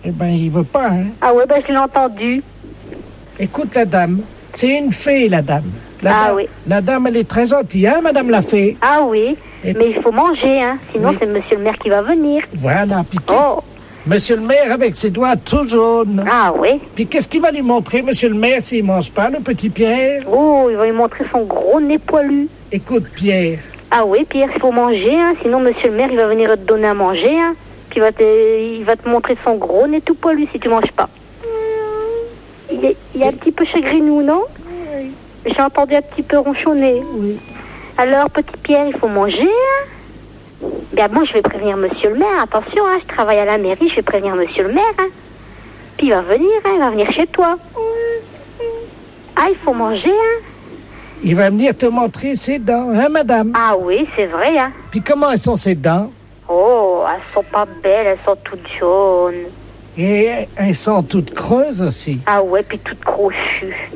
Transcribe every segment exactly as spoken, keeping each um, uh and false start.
Eh ben, il veut pas, hein. Ah ouais, ben je l'ai entendu. Écoute la dame, c'est une fée, la dame. La Ah dame, oui. La dame, elle est très gentille, hein, madame la fée? Ah oui, Et mais il faut manger, hein. Sinon, Oui. c'est monsieur le maire qui va venir. Voilà, puis qu'est-ce- Oh, Monsieur le maire avec ses doigts tout jaunes. ah oui. Puis qu'est-ce qu'il va lui montrer, monsieur le maire, s'il mange pas, le petit Pierre? Oh, il va lui montrer son gros nez poilu. Écoute, Pierre, Ah oui, Pierre, il faut manger, hein. Sinon, monsieur le maire, il va venir te donner à manger, hein. Puis il va te, il va te montrer son gros nez tout poilu si tu manges pas. Il est, il est un petit peu chagrinou, non? J'ai entendu un petit peu ronchonner. oui. Alors, petit Pierre, il faut manger, hein? Bien, moi, je vais prévenir monsieur le maire. Attention, hein, je travaille à la mairie, je vais prévenir monsieur le maire, hein. Puis il va venir, hein, il va venir chez toi. Ah, il faut manger, hein? Il va venir te montrer ses dents, hein, madame? Ah oui, c'est vrai, hein? Puis comment elles sont ses dents? Oh, elles sont pas belles, elles sont toutes jaunes. Et elles sont toutes creuses aussi. Ah ouais, puis toutes crochues.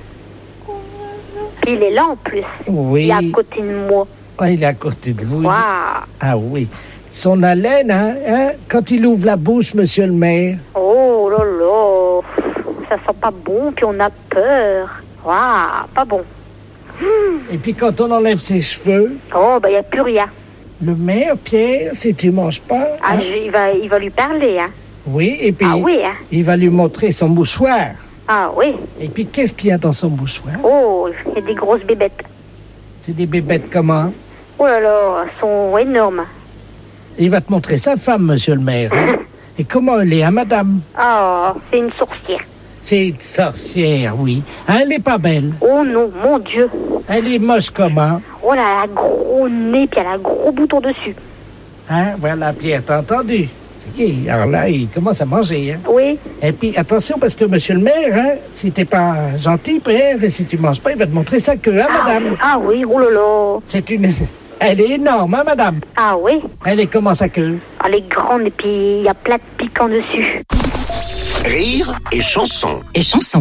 Puis il est là en plus. Oui. Il est à côté de moi. Oh, il est à côté de vous. Waouh! Ah oui. Son haleine, hein, hein, quand il ouvre la bouche, monsieur le maire. Oh là là! Ça sent pas bon, puis on a peur. Waouh! Pas bon. Et puis quand on enlève ses cheveux, Oh, ben il n'y a plus rien. le maire, Pierre, si tu manges pas... Ah, hein, je- il, va, il va lui parler, hein? oui, et puis Ah oui, hein? il va lui montrer son mouchoir. Ah oui. Et puis qu'est-ce qu'il y a dans son mouchoir? Oh, il y a des grosses bébêtes. C'est des bébêtes comment? Oh là là, elles sont énormes. Il va te montrer sa femme, monsieur le maire. hein. Et comment elle est, hein, madame? Oh, c'est une sorcière. C'est une sorcière, oui. Hein, elle est pas belle. Oh non, mon Dieu. Elle est moche comment? Oh là, elle a un gros nez, puis elle a un gros bouton dessus. Hein, voilà, Pierre, t'as entendu? C'est qui? Alors là, il commence à manger, hein. Oui. Et puis, attention, parce que monsieur le maire, hein, si t'es pas gentil, Pierre, et si tu manges pas, il va te montrer sa queue, hein, madame? Ah oui, oh là là. C'est une... Elle est énorme, hein, madame? Ah oui. Elle est comment, sa queue? Elle est grande, et puis il y a plein de piquants dessus. Rire et chanson. Et chanson.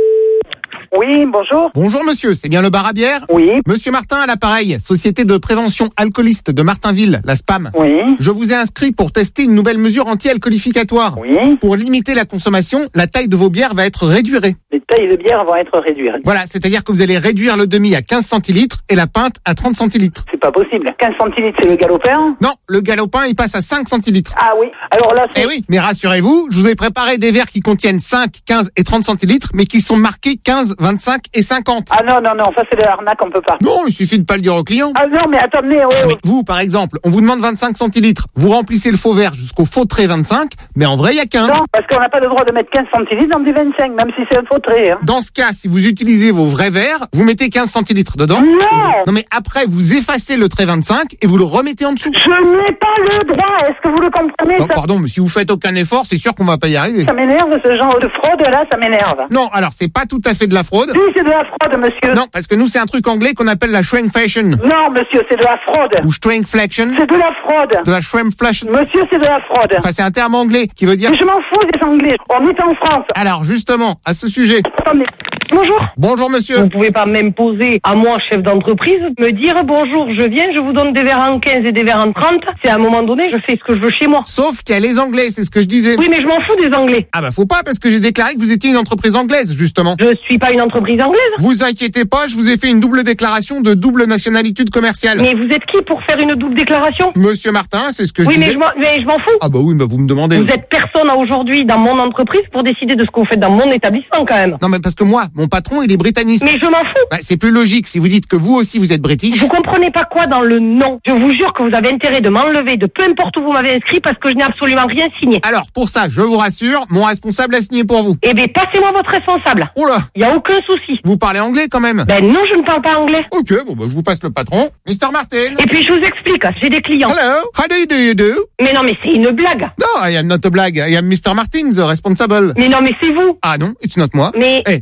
Oui, bonjour. Bonjour monsieur, c'est bien le bar à bière? Oui, Monsieur Martin à l'appareil, Société de prévention alcooliste de Martinville, la SPAM. oui, Je vous ai inscrit pour tester une nouvelle mesure anti-alcoolificatoire. oui. Pour limiter la consommation, la taille de vos bières va être réduite. Les tailles de bière vont être réduites. Voilà, c'est-à-dire que vous allez réduire le demi à quinze centilitres et la pinte à trente centilitres. C'est pas possible. quinze centilitres, c'est le galopin. Non, le galopin, il passe à cinq centilitres. Ah oui. Alors là, c'est... Eh oui, mais rassurez-vous, je vous ai préparé des verres qui contiennent cinq, quinze et trente centilitres, mais qui sont marqués quinze, vingt-cinq et cinquante. Ah non, non, non, ça c'est de l'arnaque, on peut pas. Non, il suffit de pas le dire au client. Ah non, mais attendez, oui, Ah, oui. mais vous, par exemple, on vous demande vingt-cinq centilitres. Vous remplissez le faux verre jusqu'au faux trait vingt-cinq, mais en vrai, il y a quinze. Non, parce qu'on n'a pas le droit de mettre quinze centilitres dans du vingt-cinq, même si c'est un faux trait. Hein. Dans ce cas, si vous utilisez vos vrais verres, vous mettez quinze centilitres dedans. Non, Non, mais après, vous effacez le trait vingt-cinc et vous le remettez en dessous. je n'ai pas le droit. Est-ce que vous le comprenez? Non, ça, pardon, mais si vous faites aucun effort, c'est sûr qu'on va pas y arriver. ça m'énerve, ce genre de fraude-là, ça m'énerve. Non, alors, c'est pas tout à fait de la fraude. Oui, c'est de la fraude, monsieur. Non, parce que nous, c'est un truc anglais qu'on appelle la shrinkflation. Non, monsieur, c'est de la fraude. Ou shrinkflation. C'est de la fraude. De la shrinkflation. Monsieur, c'est de la fraude. Enfin, c'est un terme anglais qui veut dire... Mais je m'en fous des Anglais. On est en France. Alors, justement, à ce sujet. Attendez. Bonjour. Bonjour, monsieur. Vous pouvez pas m'imposer à moi, chef d'entreprise, me dire bonjour, je viens, je vous donne des verres en quinze et des verres en trente. C'est à un moment donné, je fais ce que je veux chez moi. Sauf qu'il y a les Anglais, c'est ce que je disais. Oui, mais je m'en fous des Anglais. Ah bah faut pas, parce que j'ai déclaré que vous étiez une entreprise anglaise, justement. Je suis pas une entreprise anglaise. Vous inquiétez pas, je vous ai fait une double déclaration de double nationalité commerciale. Mais vous êtes qui pour faire une double déclaration? Monsieur Martin, c'est ce que je Oui, mais disais. je m'en, mais je m'en fous. Ah bah oui, bah vous me demandez. Vous êtes personne aujourd'hui dans mon entreprise pour décider de ce que vous faites dans mon établissement quand même. Non mais parce que moi, mon patron, il est britannique. Mais je m'en fous. Bah, c'est plus logique si vous dites que vous aussi vous êtes british. Vous comprenez pas quoi dans le nom? Je vous jure que vous avez intérêt de m'enlever de peu importe où vous m'avez inscrit parce que je n'ai absolument rien signé. Alors pour ça, je vous rassure, mon responsable a signé pour vous. Eh bien, passez-moi votre responsable. Oh là, Il y a aucun souci. vous parlez anglais quand même. Ben non, je ne parle pas anglais. Ok, bon bah je vous passe le patron, mister Martin. Et puis je vous explique, j'ai des clients. Hello, how do you do you do? Mais non, mais c'est une blague. No, I am not a blague, I am mister Martin, the responsible. Mais non, mais c'est vous. Ah non, it's not moi. Mais Eh, the preuve,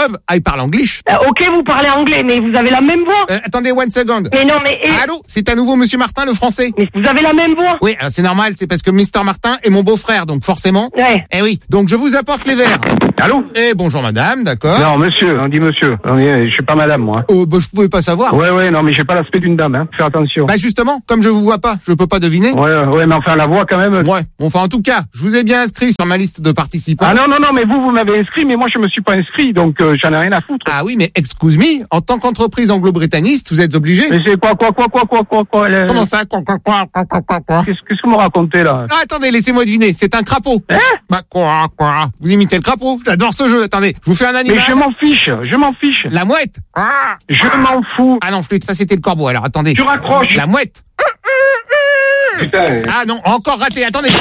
love, I parle anglais. Euh, ok, vous parlez anglais, mais vous avez la même voix. Euh, attendez, one second. Mais non, mais... et- Allô, c'est à nouveau Monsieur Martin, le français. Mais vous avez la même voix. Oui, euh, c'est normal, c'est parce que Mister Martin est mon beau-frère, donc forcément. Ouais. Eh oui, donc je vous apporte les verres. Allô? Eh, bonjour madame, d'accord. Non, monsieur, on dit monsieur. On est, je suis pas madame, moi. Oh, bah, je pouvais pas savoir. Ouais, ouais, non, mais j'ai pas l'aspect d'une dame, hein. Fais attention. Bah justement, comme je vous vois pas, je peux pas deviner. Ouais, ouais, mais enfin, la voix, quand même. Ouais, bon, enfin en tout cas, je vous ai bien inscrit sur ma liste de participants. Ah non, non, non, mais vous, vous m'avez inscrit, mais moi, je me suis pas inscrit, donc euh, j'en ai rien à foutre. Ah oui, mais excuse me, en tant qu'entreprise anglo-britanniste, vous êtes obligé. Mais c'est quoi, quoi, quoi, quoi, quoi, quoi, quoi, le- Comment ça, quoi, quoi, quoi, quoi, quoi, quoi, quoi. Qu'est-ce qu'est-ce que vous me racontez, là? Ah, attendez, laissez-moi deviner, c'est un crapaud. Hein? Bah quoi, quoi. Vous imitez le crapaud. J'adore ce jeu. Attendez, je vous fais un Mais animal. je m'en fiche, je m'en fiche. La mouette. Ah. Je m'en fous. Ah non, flûte, ça c'était le corbeau. Alors attendez. Tu raccroches. La mouette. Putain. Ah non, encore raté. Attendez.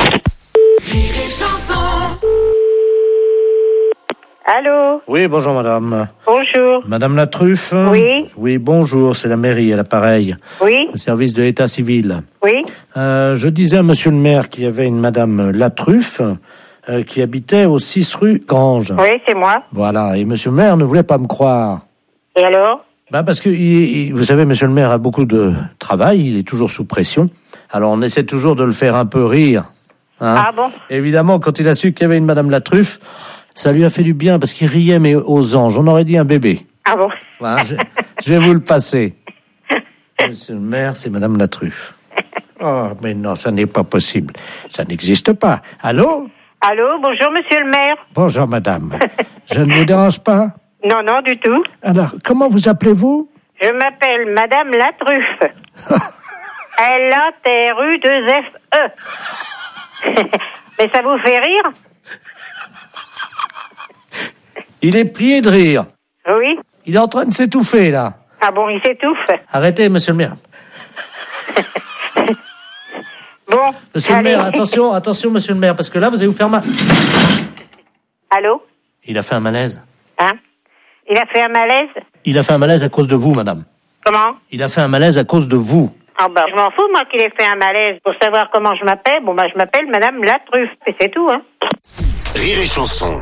Allô? Oui, bonjour madame. Bonjour. Madame la Truffe? Oui. Oui, bonjour, c'est la mairie à l'appareil, Oui? le service de l'état civil. Oui? Euh, je disais à monsieur le maire qu'il y avait une madame La Truffe euh, qui habitait au six rue Grange. Oui, c'est moi. Voilà, et monsieur le maire ne voulait pas me croire. Et alors? Bah parce que, il, il- vous savez, monsieur le maire a beaucoup de travail, il est toujours sous pression. Alors on essaie toujours de le faire un peu rire. Hein. Ah bon? Évidemment, quand il a su qu'il y avait une madame La Truffe, ça lui a fait du bien parce qu'il riait, mais aux anges. On aurait dit un bébé. Ah bon? Voilà, je, je vais vous le passer. Monsieur le maire, c'est madame La Truffe. Oh, mais non, ça n'est pas possible. Ça n'existe pas. Allô? Allô? Bonjour, monsieur le maire. Bonjour, madame. Je ne vous dérange pas? Non, non, du tout. Alors, comment vous appelez-vous? Je m'appelle Madame La Truffe. L A T R U deux F E. Mais ça vous fait rire? Il est plié de rire. Oui? Il est en train de s'étouffer, là. Ah bon, il s'étouffe. Arrêtez, monsieur le maire. Bon. Monsieur allez. le maire, attention, attention, monsieur le maire, parce que là, vous allez vous faire mal. Allô? Il a fait un malaise. Hein? Il a fait un malaise? Il a fait un malaise à cause de vous, madame. Comment? Il a fait un malaise à cause de vous. Ah bah, je m'en fous, moi, qu'il ait fait un malaise. Pour savoir comment je m'appelle, bon bah, je m'appelle Madame La Truffe. Et c'est tout, hein. Rire et chanson.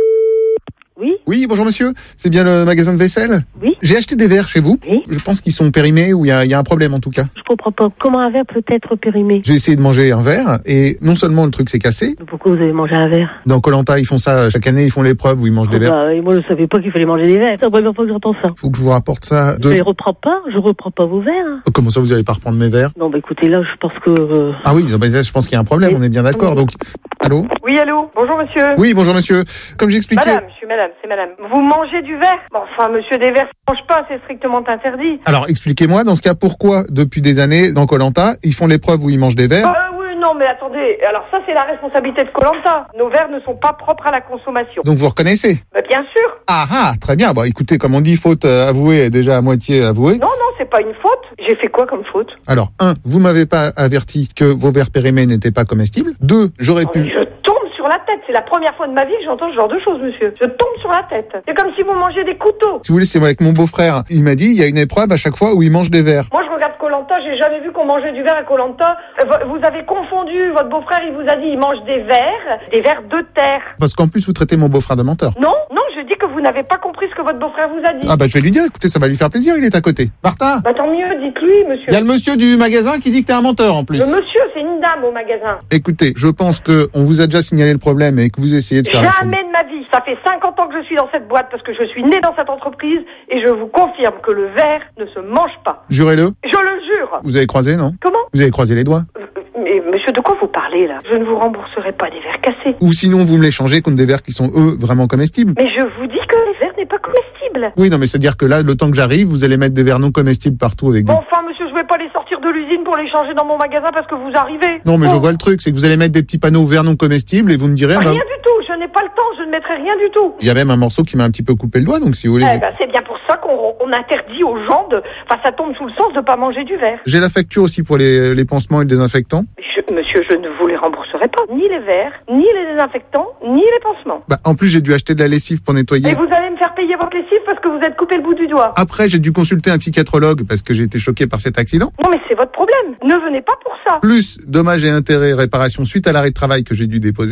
Oui? Oui, bonjour monsieur. C'est bien le magasin de vaisselle? Oui. J'ai acheté des verres chez vous. Oui. Je pense qu'ils sont périmés ou il y a, il y a un problème en tout cas. Je comprends pas. Comment un verre peut être périmé? J'ai essayé de manger un verre et non seulement le truc s'est cassé. Pourquoi vous avez mangé un verre? Dans Koh-Lanta, ils font ça chaque année, ils font l'épreuve où ils mangent des Ah verres. bah, et moi, je savais pas qu'il fallait manger des verres. C'est la première fois que j'entends ça. Faut que je vous rapporte ça. Je De... les reprends pas. Je reprends pas vos verres. hein. Oh, comment ça, vous allez pas reprendre mes verres? Non, bah écoutez, là, je pense que... euh, Ah oui, non, mais je pense qu'il y a un problème, on est bien d'accord. Donc, allô? Oui, allô? Bonjour, monsieur. Oui, bonjour monsieur. Comme j'expliquais. Madame, je suis madame, c'est madame. Vous mangez du verre? Bon, enfin, monsieur, des verres, ça mange pas, c'est strictement interdit. Alors, expliquez-moi, dans ce cas, pourquoi, depuis des années, dans Koh-Lanta, ils font l'épreuve où ils mangent des verres? Euh, oui, non, mais attendez. Alors ça, c'est la responsabilité de Koh-Lanta. Nos verres ne sont pas propres à la consommation. Donc, vous reconnaissez? Bah, bien sûr. Ah ah, très bien. Bon, écoutez, comme on dit, faute euh, avouée est déjà à moitié avouée. Non, non, c'est pas une faute. J'ai fait quoi comme faute? Alors, un, vous m'avez pas averti que vos verres périmés n'étaient pas comestibles. Deux, j'aurais Non, mais pu... je tombe sur la tête. C'est la première fois de ma vie que j'entends ce genre de choses, monsieur. Je tombe sur la tête. C'est comme si vous mangez des couteaux. Si vous voulez, c'est moi avec mon beau-frère. Il m'a dit, il y a une épreuve à chaque fois où il mange des verres. Moi, je regarde Koh-Lanta, j'ai jamais vu qu'on mangeait du verre à Koh-Lanta. Euh, Vous avez confondu, votre beau-frère, il vous a dit, il mange des verres, des verres de terre. Parce qu'en plus, vous traitez mon beau-frère de menteur. Non, non, je dis que vous n'avez pas compris ce que votre beau-frère vous a dit. Ah bah, je vais lui dire, écoutez, ça va lui faire plaisir, il est à côté. Martin, Bah tant mieux, dites-lui, monsieur. il y a le monsieur du magasin qui dit que t'es un menteur en plus. Le monsieur, c'est une dame au magasin. Écoutez, je pense que on vous a déjà signalé le problème et que vous essayez de faire... la Jamais de ma vie. Ça fait cinquante ans que je suis dans cette boîte parce que je suis né dans cette entreprise et je vous confirme que le verre ne se mange pas. Jurez-le. Je le jure. Vous avez croisé, non? Comment? Vous avez croisé les doigts? Euh, Mais monsieur, de quoi vous parlez là? Je ne vous rembourserai pas des verres cassés. Ou sinon, vous me les changez contre des verres qui sont, eux, vraiment comestibles. Mais je vous dis que le verre n'est pas comestible. Oui, non, mais c'est-à-dire que là, le temps que j'arrive, vous allez mettre des verres non comestibles partout avec des... Bon, enfin, monsieur, je vais pas les sortir de l'usine pour les changer dans mon magasin parce que vous arrivez. Non, mais Bon. je vois le truc, c'est que vous allez mettre des petits panneaux verts non comestibles et vous me direz... Rien bah, du tout. Je n'ai pas le temps. Je ne mettrai rien du tout. il y a même un morceau qui m'a un petit peu coupé le doigt, donc si vous voulez... Eh je- ben, c'est bien pour ça qu'on on interdit aux gens de... Enfin, ça tombe sous le sens de pas manger du verre. J'ai la facture aussi pour les, les pansements et le désinfectant. Je- monsieur, je ne vous les rembourserai pas. Ni les verres, ni les désinfectants, ni les pansements. Bah, en plus, j'ai dû acheter de la lessive pour nettoyer. Et vous allez me faire payer votre lessive parce que vous êtes coupé le bout du doigt. Après, j'ai dû consulter un psychiatrologue parce que j'ai été choqué par cet accident. Non, mais c'est votre problème. Ne venez pas pour ça. Plus dommages et intérêts réparation suite à l'arrêt de travail que j'ai dû déposer. Enfin,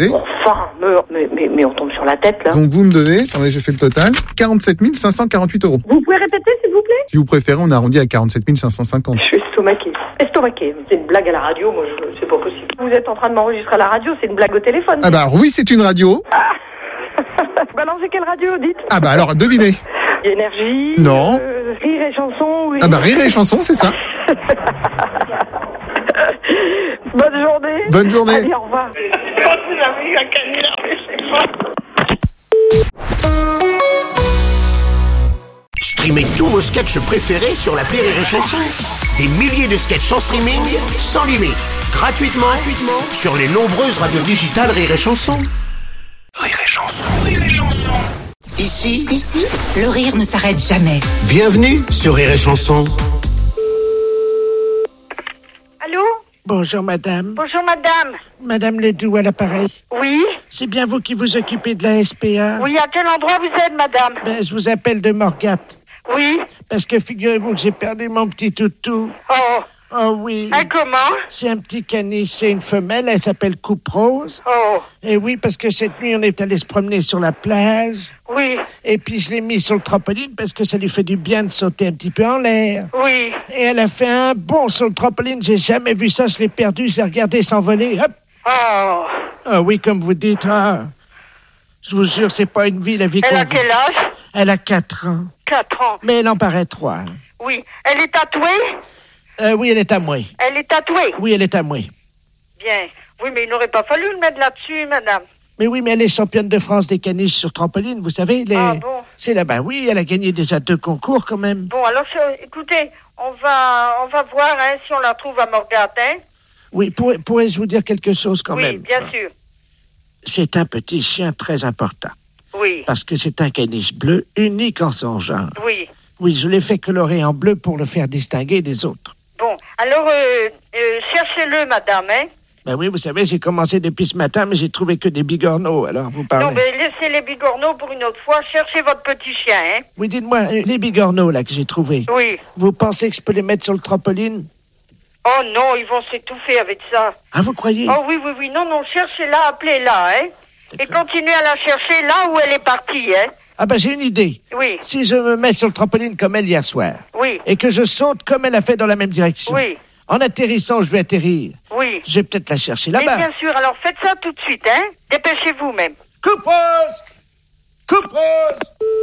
enfin, mais, mais, mais, mais on tombe sur la tête, là. Donc vous me devez, attendez, j'ai fait le total, quarante-sept mille cinq cent quarante-huit euros. Vous pouvez répéter, s'il vous plaît? Si vous préférez, on arrondit à quarante-sept mille cinq cent cinquante. Je suis estomaquée. Estomaquée. C'est une blague à la radio, moi, je... c'est pas possible. Vous êtes en train de m'enregistrer à la radio, c'est une blague au téléphone. Ah bah alors, oui, c'est une radio. Ah. Bah non, c'est quelle radio, dites? Ah bah alors, devinez. Énergie. Non. Euh, rire et chanson, oui. Ah bah rire et chanson, c'est ça. Bonne journée. Bonne journée. Allez, au revoir. Streamez tous vos sketchs préférés sur l'appli Rire et Chanson. Des milliers de sketchs en streaming, sans limite, gratuitement, gratuitement sur les nombreuses radios digitales Rire et Chanson. Rire et Chanson, Rire et Chanson. Ici, Ici, le rire ne s'arrête jamais. Bienvenue sur Rire et Chanson. Allô? Bonjour, madame. Bonjour, madame. Madame Ledoux à l'appareil. Oui? C'est bien vous qui vous occupez de la S P A? Oui, à quel endroit vous êtes, madame? Ben, je vous appelle de Morgat. Oui? Parce que figurez-vous que j'ai perdu mon petit toutou. Oh. Oh oui. Ah, comment? C'est un petit caniche, c'est une femelle, elle s'appelle Coupe Rose. Oh. Et oui, parce que cette nuit, on est allé se promener sur la plage. Oui. Et puis, je l'ai mis sur le trampoline parce que ça lui fait du bien de sauter un petit peu en l'air. Oui. Et elle a fait un bond sur le trampoline, j'ai jamais vu ça, je l'ai perdu, je l'ai regardé s'envoler, hop. Oh. Ah oui, comme vous dites, ah. Je vous jure, c'est pas une vie, la vie qu'on Elle a vit. quel âge? Elle a quatre ans. Quatre ans. Mais elle en paraît trois. Oui. Elle est tatouée? Euh, oui, elle est à moi. Elle est tatouée? Oui, elle est à moi. Bien. Oui, mais il n'aurait pas fallu le mettre là-dessus, madame. Mais oui, mais elle est championne de France des caniches sur trampoline, vous savez. Les... Ah bon? C'est là-bas, oui, elle a gagné déjà deux concours quand même. Bon, alors, je- écoutez, on va, on va voir hein, si on la trouve à Morgat, hein? Oui, pour- pourrais-je vous dire quelque chose quand oui, même? bien sûr. C'est un petit chien très important. Oui. Parce que c'est un caniche bleu, unique en son genre. Oui. Oui, je l'ai fait colorer en bleu pour le faire distinguer des autres. Bon, alors, euh, euh, cherchez-le, madame, hein? Ben oui, vous savez, j'ai commencé depuis ce matin, mais j'ai trouvé que des bigorneaux, alors vous parlez. Non, mais laissez les bigorneaux pour une autre fois. Cherchez votre petit chien, hein? Oui, dites-moi, euh, les bigorneaux, là, que j'ai trouvés. Oui. Vous pensez que je peux les mettre sur le trampoline? Oh non, ils vont s'étouffer avec ça. Ah, vous croyez? Oh oui, oui, oui. Non, non, cherchez-la, appelez-la, hein? Et continuez à la chercher là où elle est partie, hein? Ah ben, j'ai une idée. Oui. Si je me mets sur le trampoline comme elle hier soir, Oui. et que je saute comme elle a fait dans la même direction, Oui. en atterrissant, je vais atterrir. Oui. Je vais peut-être la chercher Mais là-bas. bien sûr, alors faites ça tout de suite, hein? Dépêchez-vous même. Coupe rose! Coupe rose!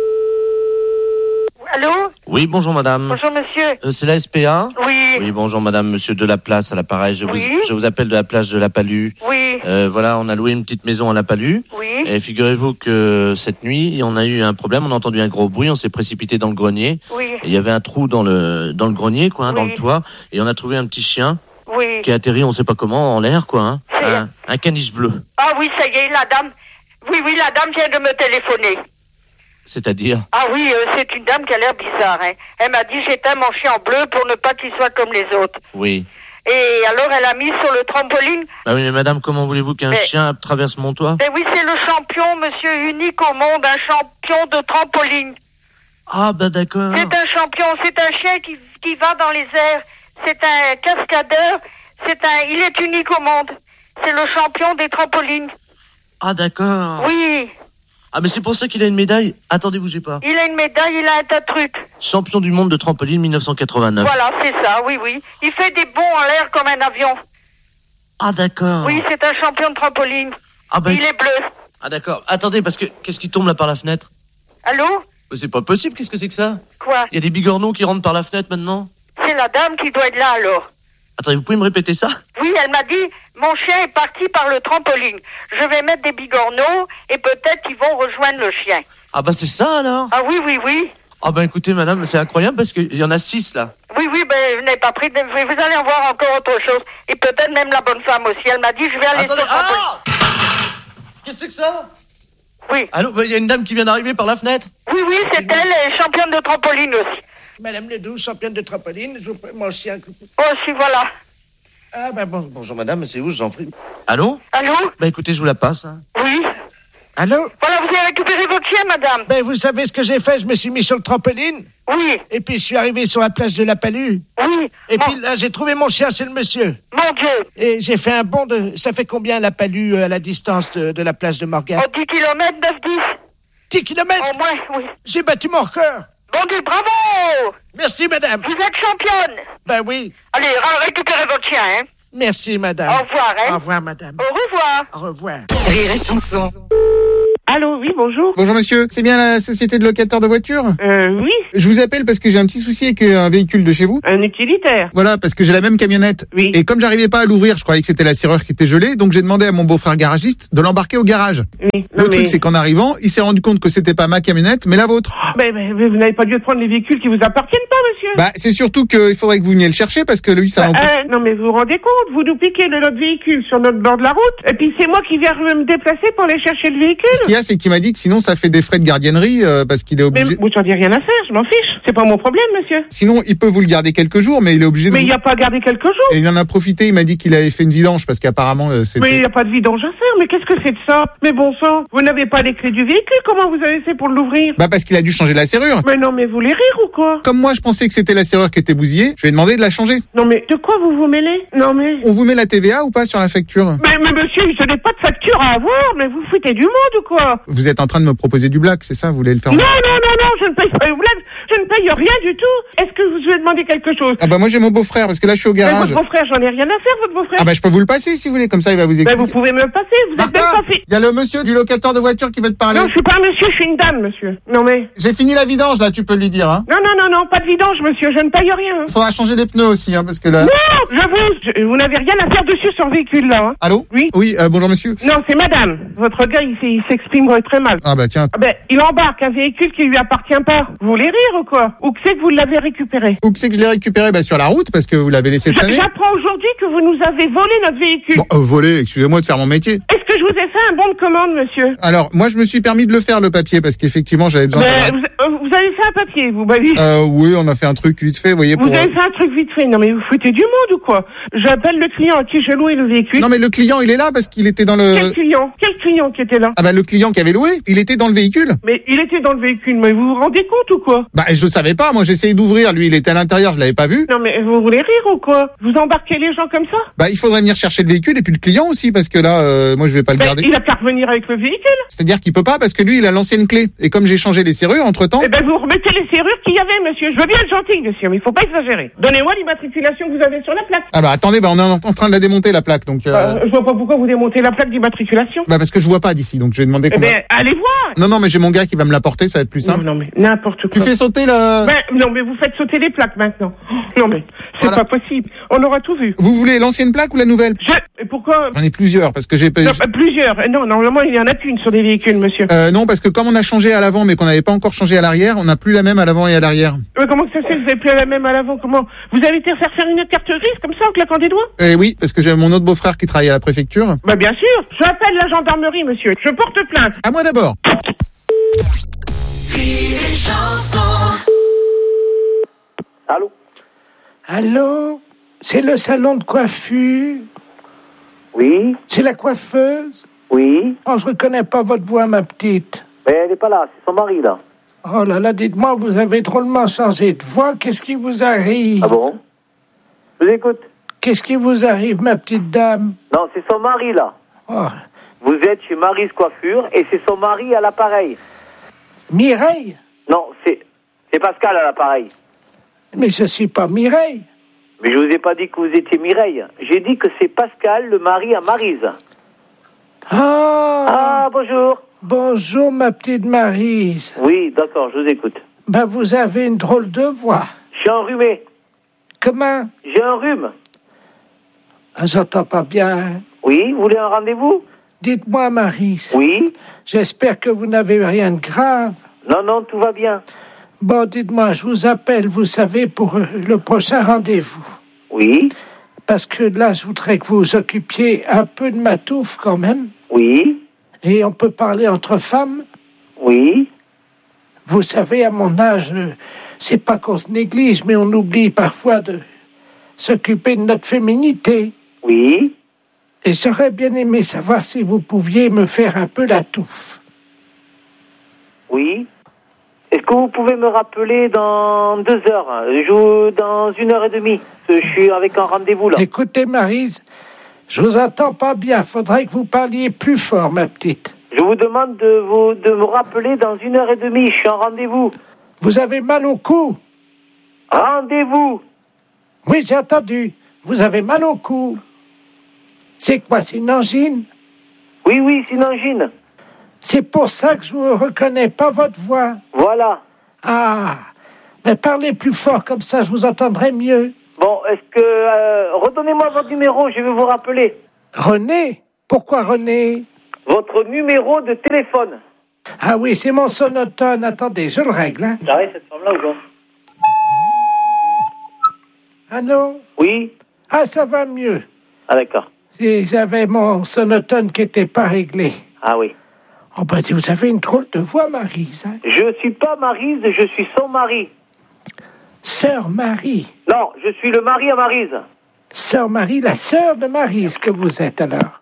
Allô? Oui, bonjour madame. Bonjour monsieur. Euh, c'est la S P A? Oui. Oui, bonjour madame, monsieur Delaplace à l'appareil. Je, Oui. vous, je vous appelle de la plage de la Palue. Oui. Euh, voilà, on a loué une petite maison à la Palue. Oui. Et figurez-vous que cette nuit, on a eu un problème, on a entendu un gros bruit, on s'est précipité dans le grenier. Oui. Et il y avait un trou dans le, dans le grenier, quoi, hein, Oui. dans le toit. Et on a trouvé un petit chien Oui. qui a atterri, on sait pas comment, en l'air, quoi. Hein. Un, un caniche bleu. Ah oui, ça y est, la dame. Oui, oui, la dame vient de me téléphoner. C'est-à-dire? Ah oui, euh, c'est une dame qui a l'air bizarre, hein. Elle m'a dit j'éteins mon chien en bleu pour ne pas qu'il soit comme les autres. Oui. Et alors elle a mis sur le trampoline. Ah oui, mais madame, comment voulez-vous qu'un Mais- chien traverse mon toit? Ben oui, c'est le champion, monsieur unique au monde, un champion de trampoline. Ah, bah d'accord. C'est un champion, c'est un chien qui, qui va dans les airs. C'est un cascadeur, c'est un, il est unique au monde. C'est le champion des trampolines. Ah, d'accord. Oui, Ah, mais c'est pour ça qu'il a une médaille. Attendez, bougez pas. il a une médaille, il a un tas de trucs. Champion du monde de trampoline mille neuf cent quatre-vingt-neuf. Voilà, c'est ça, oui, oui. Il fait des bonds en l'air comme un avion. Ah, d'accord. Oui, c'est un champion de trampoline. Ah, ben- Il est bleu. Ah, d'accord. Attendez, parce que qu'est-ce qui tombe là par la fenêtre? Allô? Mais c'est pas possible, qu'est-ce que c'est que ça? Quoi? Il y a des bigorneaux qui rentrent par la fenêtre maintenant? C'est la dame qui doit être là, alors. Attendez, vous pouvez me répéter ça? Oui, elle m'a dit, mon chien est parti par le trampoline. Je vais mettre des bigorneaux et peut-être qu'ils vont rejoindre le chien. Ah, bah c'est ça alors? Ah oui, oui, oui. Ah, bah écoutez, madame, c'est incroyable parce qu'il y en a six là. Oui, oui, ben, je n'ai pas pris de... Vous allez en voir encore autre chose. Et peut-être même la bonne femme aussi. Elle m'a dit, je vais aller Attendez, sur le trampoline. ah! Qu'est-ce que c'est que ça? Oui. Allô, bah, il y a une dame qui vient d'arriver par la fenêtre. Oui, oui, c'est elle, elle est championne de trampoline aussi. Madame Ledoux, championne de trampoline, je vous prie, mon chien. Oh, si, voilà. Ah, ben bon. Bonjour madame, c'est où, je vous en prie. Allô? Allô? Bah écoutez, je vous la passe. Hein. Oui. Allô? Voilà, vous avez récupéré votre chien, madame. Ben, vous savez ce que j'ai fait? Je me suis mis sur le trampoline. Oui. Et puis, je suis arrivé sur la place de la Palue. Oui. Et Mon- puis, là, j'ai trouvé mon chien, c'est le monsieur. Mon Dieu. Et j'ai fait un bond de... Ça fait combien, la Palue, à la distance de, de la place de Morgan? En dix kilomètres, neuf dix. dix kilomètres? Au moins, oui. J'ai battu mon record. Bon Dieu, bravo. Merci, madame. Vous êtes championne. Ben oui. Allez, ra- récupérez votre chien, hein. Merci, madame. Au revoir, hein. Au revoir, madame. Au revoir. Au revoir. Rire et chanson. Allô, oui, bonjour. Bonjour monsieur, c'est bien la société de locataires de voitures? Euh, oui, Je vous appelle parce que j'ai un petit souci avec un véhicule de chez vous. un utilitaire. Voilà, parce que j'ai la même camionnette. Oui. Et comme j'arrivais pas à l'ouvrir, je croyais que c'était la serrure qui était gelée, donc j'ai demandé à mon beau-frère garagiste de l'embarquer au garage. Oui. Le truc, c'est qu'en arrivant, il s'est rendu compte que c'était pas ma camionnette, mais la vôtre. Mais, mais- mais vous n'avez pas dû prendre les véhicules qui vous appartiennent pas, monsieur. Bah, c'est surtout qu'il faudrait que vous veniez le chercher parce que lui, ça Bah, l'empêche. euh, non, mais vous vous rendez compte, vous nous piquez de notre véhicule sur notre bord de la route, et puis c'est moi qui viens me déplacer pour aller chercher le véhicule. Ce qu'il y a, c'est qu'il m'a dit que sinon, ça fait des frais de gardiennerie euh, parce qu'il est Mais obligé. vous j'en dis rien à faire, je m'en fiche. C'est pas mon problème, monsieur. Sinon, il peut vous le garder quelques jours, mais il est obligé de. Mais il vous- n'y a pas à garder quelques jours. Et il en a profité, il m'a dit qu'il avait fait une vidange parce qu'apparemment, euh, c'était. Mais il n'y a pas de vidange à faire, mais qu'est-ce que c'est de ça? Mais bon sang, vous n'avez pas les clés du véhicule, comment vous avez fait pour l'ouvrir? Bah, parce qu'il a dû changer la serrure. Mais non, mais vous voulez rire ou quoi? Comme moi, je pensais que c'était la serrure qui était bousillée, je lui ai demandé de la changer. Non, mais de quoi vous vous mêlez? Non, mais... On vous met la T V A ou pas sur la facture? Mais, mais monsieur, je n'ai pas de facture à avoir, mais vous foutez du monde ou quoi? Vous êtes en train de me proposer du black, c'est ça? Vous voulez le faire? Non, non, non, non, je ne paye pas une blague, je ne paye rien du tout. Est-ce que vous avez demandé quelque chose? Ah bah moi j'ai mon beau-frère parce que là je suis au Mais garage. votre beau-frère, j'en ai rien à faire, votre beau-frère. Ah bah je peux vous le passer si vous voulez, comme ça il va vous Ben, expliquer. vous pouvez me le passer, vous êtes même Martha, pas fait. il y a le monsieur du locateur de voiture qui veut te parler. Non, je suis pas un monsieur, je suis une dame, monsieur. Non, mais... J'ai fini la vidange là, tu peux lui dire. Hein. Non, non, non, non, pas de vidange, monsieur, je ne paye rien. Faudra changer les pneus aussi, hein, parce que là. Non, je vous... je- vous n'avez rien à faire dessus sur le véhicule, là. Hein. Allô? Oui. Oui, euh, bonjour monsieur. Non, c'est madame. Votre gars, il, s'est- il s'exprime très mal. Ah bah tiens. Ah ben, il embarque un véhicule qui lui appartient pas. Vous voulez rire ou quoi? Ou que c'est que vous l'avez récupéré? Où que c'est que je l'ai récupéré? Bah sur la route parce que vous l'avez laissé Je- traîner. J'apprends aujourd'hui que vous nous avez volé notre véhicule. Bon, euh, volé, excusez-moi de faire mon métier. Est-ce que je vous ai fait un bon de commande, monsieur? Alors, moi je me suis permis de le faire le papier parce qu'effectivement j'avais besoin Ben, de. vous, euh, vous avez fait un papier, vous, bah oui. Euh, oui, on a fait un truc vite fait, vous voyez, Vous pour. avez fait un truc vite fait. Non, mais vous foutez du monde ou quoi? J'appelle le client à qui j'ai loué le véhicule. Non mais le client il est là parce qu'il était dans le. Quel client? Quel client qui était là? Ah bah le client qui avait loué, il était dans le véhicule. Mais il était dans le véhicule, mais vous vous rendez compte ou quoi? Bah je savais pas, moi j'essayais d'ouvrir, lui il était à l'intérieur, je l'avais pas vu. Non, mais vous voulez rire ou quoi? Vous embarquez les gens comme ça? Bah il faudrait venir chercher le véhicule et puis le client aussi parce que là euh, moi je vais pas le Ben, garder. il a qu'à revenir avec le véhicule. C'est-à-dire qu'il peut pas parce que lui il a l'ancienne clé et comme j'ai changé les serrures entre-temps. Eh ben, vous remettez les serrures qu'il y avait, monsieur. Je veux bien être gentil, monsieur, mais il faut pas exagérer. Donnez-moi l'immatriculation que vous avez sur la plaque. Ah bah attendez, bah on est en en train de la démonter la plaque donc euh... Euh, je vois pas pourquoi vous démontez la plaque d'immatriculation. Bah parce que je vois pas d'ici donc je vais demander Eh qu'on ben, allez voir. Non non mais j'ai mon gars qui va me l'apporter, ça va être plus simple. Non, non, mais n'importe quoi. Tu fais sauter le. Ben, non, mais vous faites sauter les plaques maintenant. Non, mais c'est Voilà. pas possible. On aura tout vu. Vous voulez l'ancienne plaque ou la nouvelle? Je... Et pourquoi? J'en ai plusieurs parce que j'ai Non, ben, plusieurs. Euh, Non, normalement, il y en a qu'une sur des véhicules, monsieur. Euh, non, parce que comme on a changé à l'avant, mais qu'on n'avait pas encore changé à l'arrière, on n'a plus la même à l'avant et à l'arrière. Mais comment que ça se fait que vous avez plus la même à l'avant? Comment? Vous avez été faire faire une carte grise comme ça en claquant des doigts? Eh oui, parce que j'ai mon autre beau-frère qui travaille à la préfecture. Bah, bien sûr. J'appelle la gendarmerie, monsieur. Je porte plainte. À moi d'abord. Allô? Allô? C'est le salon de coiffure? Oui? C'est la coiffeuse? Oui? Oh, je reconnais pas votre voix, ma petite. Mais elle n'est pas là, c'est son mari, là. Oh là là, dites-moi, vous avez drôlement changé de voix. Qu'est-ce qui vous arrive? Ah bon? Je vous écoute. Qu'est-ce qui vous arrive, ma petite dame? Non, c'est son mari, là. Oh. Vous êtes chez Mary's Coiffure et c'est son mari à l'appareil. Mireille? Non, c'est c'est Pascal à l'appareil. Mais je suis pas Mireille. Mais je vous ai pas dit que vous étiez Mireille. J'ai dit que c'est Pascal, le mari à Mary's. Ah! Ah, bonjour. Bonjour, ma petite Maryse. Oui, d'accord, je vous écoute. Ben, vous avez une drôle de voix. Je suis enrhumé. Comment? J'ai un rhume. Ah, j'entends pas bien. Oui, vous voulez un rendez-vous? Dites-moi, Maryse. Oui. J'espère que vous n'avez rien de grave. Non, non, tout va bien. Bon, dites-moi, je vous appelle, vous savez, pour euh, le prochain rendez-vous. Oui. Parce que là, je voudrais que vous vous occupiez un peu de ma touffe quand même. Oui. Et on peut parler entre femmes. Oui. Vous savez, à mon âge, euh, c'est pas qu'on se néglige, mais on oublie parfois de s'occuper de notre féminité. Oui. Et j'aurais bien aimé savoir si vous pouviez me faire un peu la touffe. Est-ce que vous pouvez me rappeler dans deux heures, je, dans une heure et demie? Je suis avec un rendez-vous là. Écoutez, Maryse, je vous entends pas bien. Faudrait que vous parliez plus fort, ma petite. Je vous demande de, vous, de me rappeler dans une heure et demie. Je suis en rendez-vous. Vous avez mal au cou? Rendez-vous. Oui, j'ai entendu. Vous avez mal au cou. C'est quoi, c'est une angine? Oui, oui, c'est une angine. C'est pour ça que je ne reconnais pas votre voix. Voilà. Ah, mais parlez plus fort, comme ça je vous entendrai mieux. Bon, est-ce que... Euh, redonnez-moi votre numéro, je vais vous rappeler. René? Pourquoi René? Votre numéro de téléphone. Ah oui, c'est mon sonotone. Attendez, je le règle. Hein. J'arrive cette femme-là ou quoi? Allô? Oui. Ah, ça va mieux. Ah, d'accord. Si j'avais mon sonotone qui n'était pas réglé. Ah oui. Oh ben, vous avez une drôle de voix, Maryse. Hein? Je suis pas Maryse, je suis son mari. Sœur Marie? Non, je suis le mari à Maryse. Sœur Marie, la sœur de Maryse que vous êtes alors.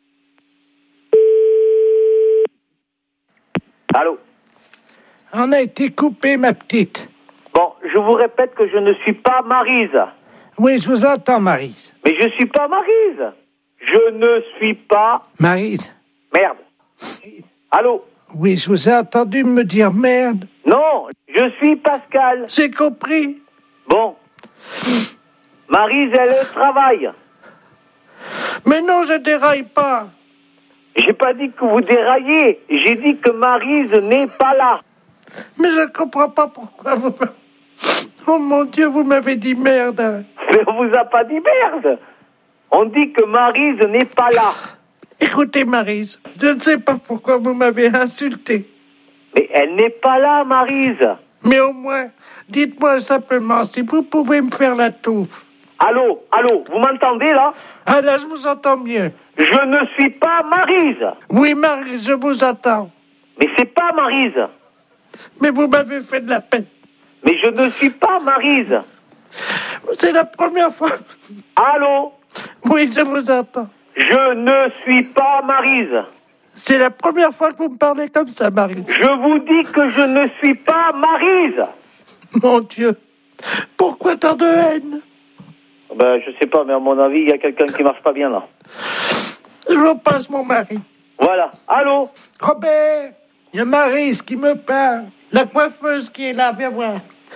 Allô? On a été coupé, ma petite. Bon, je vous répète que je ne suis pas Maryse. Oui, je vous entends, Maryse. Mais je suis pas Maryse. Je ne suis pas... Maryse. Merde. Allô? Oui, je vous ai entendu me dire merde. Non, je suis Pascal. J'ai compris. Bon. Maryse, elle travaille. Mais non, je déraille pas. J'ai pas dit que vous déraillez. J'ai dit que Maryse n'est pas là. Mais je comprends pas pourquoi vous... Oh mon Dieu, vous m'avez dit merde. Mais on vous a pas dit merde. On dit que Maryse n'est pas là. Écoutez, Maryse, je ne sais pas pourquoi vous m'avez insulté. Mais elle n'est pas là, Maryse. Mais au moins, dites-moi simplement si vous pouvez me faire la touffe. Allô, allô, vous m'entendez là? Ah là, je vous entends mieux. Je ne suis pas Maryse. Oui, Maryse, je vous attends. Mais c'est pas Maryse. Mais vous m'avez fait de la peine. Mais je ne suis pas Maryse. C'est la première fois. Allô? Oui, je vous entends. Je ne suis pas Maryse. C'est la première fois que vous me parlez comme ça, Maryse. Je vous dis que je ne suis pas Maryse. Mon Dieu. Pourquoi tant de haine? Ben, je sais pas, mais à mon avis, il y a quelqu'un qui marche pas bien là. Je vous passe mon mari. Voilà. Allô? Robert, il y a Maryse qui me parle. La coiffeuse qui est là, viens voir.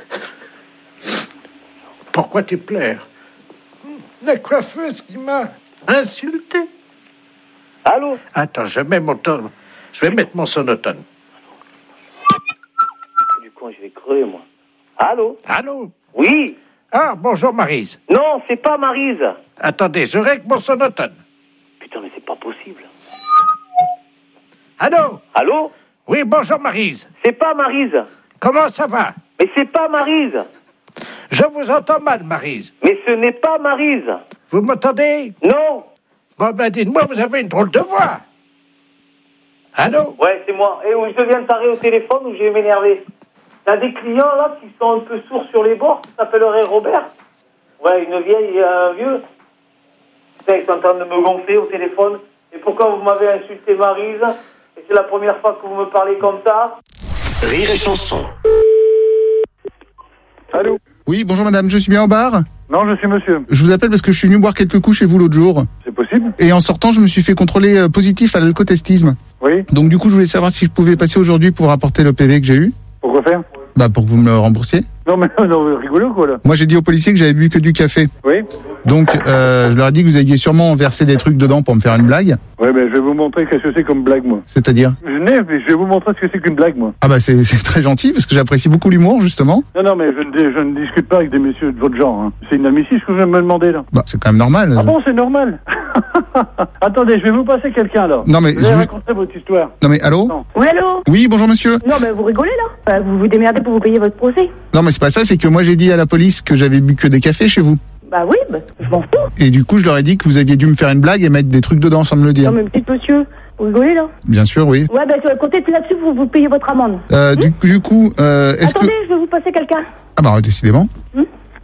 Pourquoi tu pleures? La coiffeuse qui m'a insulté. Allô? Attends, je mets mon ton... Je vais mettre mon sonotone. Du con, je vais crever, moi. Allô? Allô? Oui? Ah, bonjour, Maryse. Non, c'est pas Maryse. Attendez, je règle mon sonotone. Putain, mais c'est pas possible. Allô? Allô? Oui, bonjour, Maryse. C'est pas Maryse. Comment ça va? Mais c'est pas Maryse. Je vous entends mal, Maryse. Mais ce n'est pas Maryse. Vous m'entendez? Non. Bon, ben, dites-moi, vous avez une drôle de voix. Allô? Ouais, c'est moi. Et où je viens de t'arrêter au téléphone ou je vais m'énerver. T'as des clients, là, qui sont un peu sourds sur les bords, qui s'appelleraient Robert. Ouais, une vieille et un vieux. Putain, ils sont en train de me gonfler au téléphone. Et pourquoi vous m'avez insulté Maryse? Et c'est la première fois que vous me parlez comme ça? Rire et chanson. Allô? Oui, bonjour madame, je suis bien au bar? Non, je suis monsieur. Je vous appelle parce que je suis venu boire quelques coups chez vous l'autre jour. C'est possible? Et en sortant, je me suis fait contrôler euh, positif à l'alcotestisme. Oui. Donc du coup, je voulais savoir si je pouvais passer aujourd'hui pour rapporter le P V que j'ai eu. Pourquoi faire? Bah pour que vous me le remboursiez. Non mais non, mais rigolo quoi là. Moi j'ai dit aux policiers que j'avais bu que du café. Oui. Donc euh, je leur ai dit que vous aviez sûrement versé des trucs dedans pour me faire une blague. Ouais, ben je vais vous montrer ce que c'est comme blague moi. C'est-à-dire? Je n'ai, mais je vais vous montrer ce que c'est qu'une blague moi. Ah bah c'est c'est très gentil parce que j'apprécie beaucoup l'humour justement. Non non mais je ne, je ne discute pas avec des messieurs de votre genre. Hein. C'est inadmissible ce que vous venez de me demander là. Bah c'est quand même normal. Ah bon, c'est normal. Attendez, je vais vous passer quelqu'un là. Non mais vous allez je... raconter votre histoire. Non mais allô? Non. Oui, allô? Oui, bonjour monsieur. Non, mais vous rigolez là? Vous vous démerdez pour vous payer votre procès? Non mais c'est pas ça, c'est que moi j'ai dit à la police que j'avais bu que des cafés chez vous. Bah oui, bah, je m'en fous. Et du coup je leur ai dit que vous aviez dû me faire une blague et mettre des trucs dedans sans me le dire. Non mais petit monsieur, vous rigolez là? Bien sûr, oui. Ouais, bah comptez là-dessus, vous, vous payez votre amende. Euh, Hum du, du coup, euh, est-ce Attendez, que... je vais vous passer quelqu'un. Ah bah décidément. Hum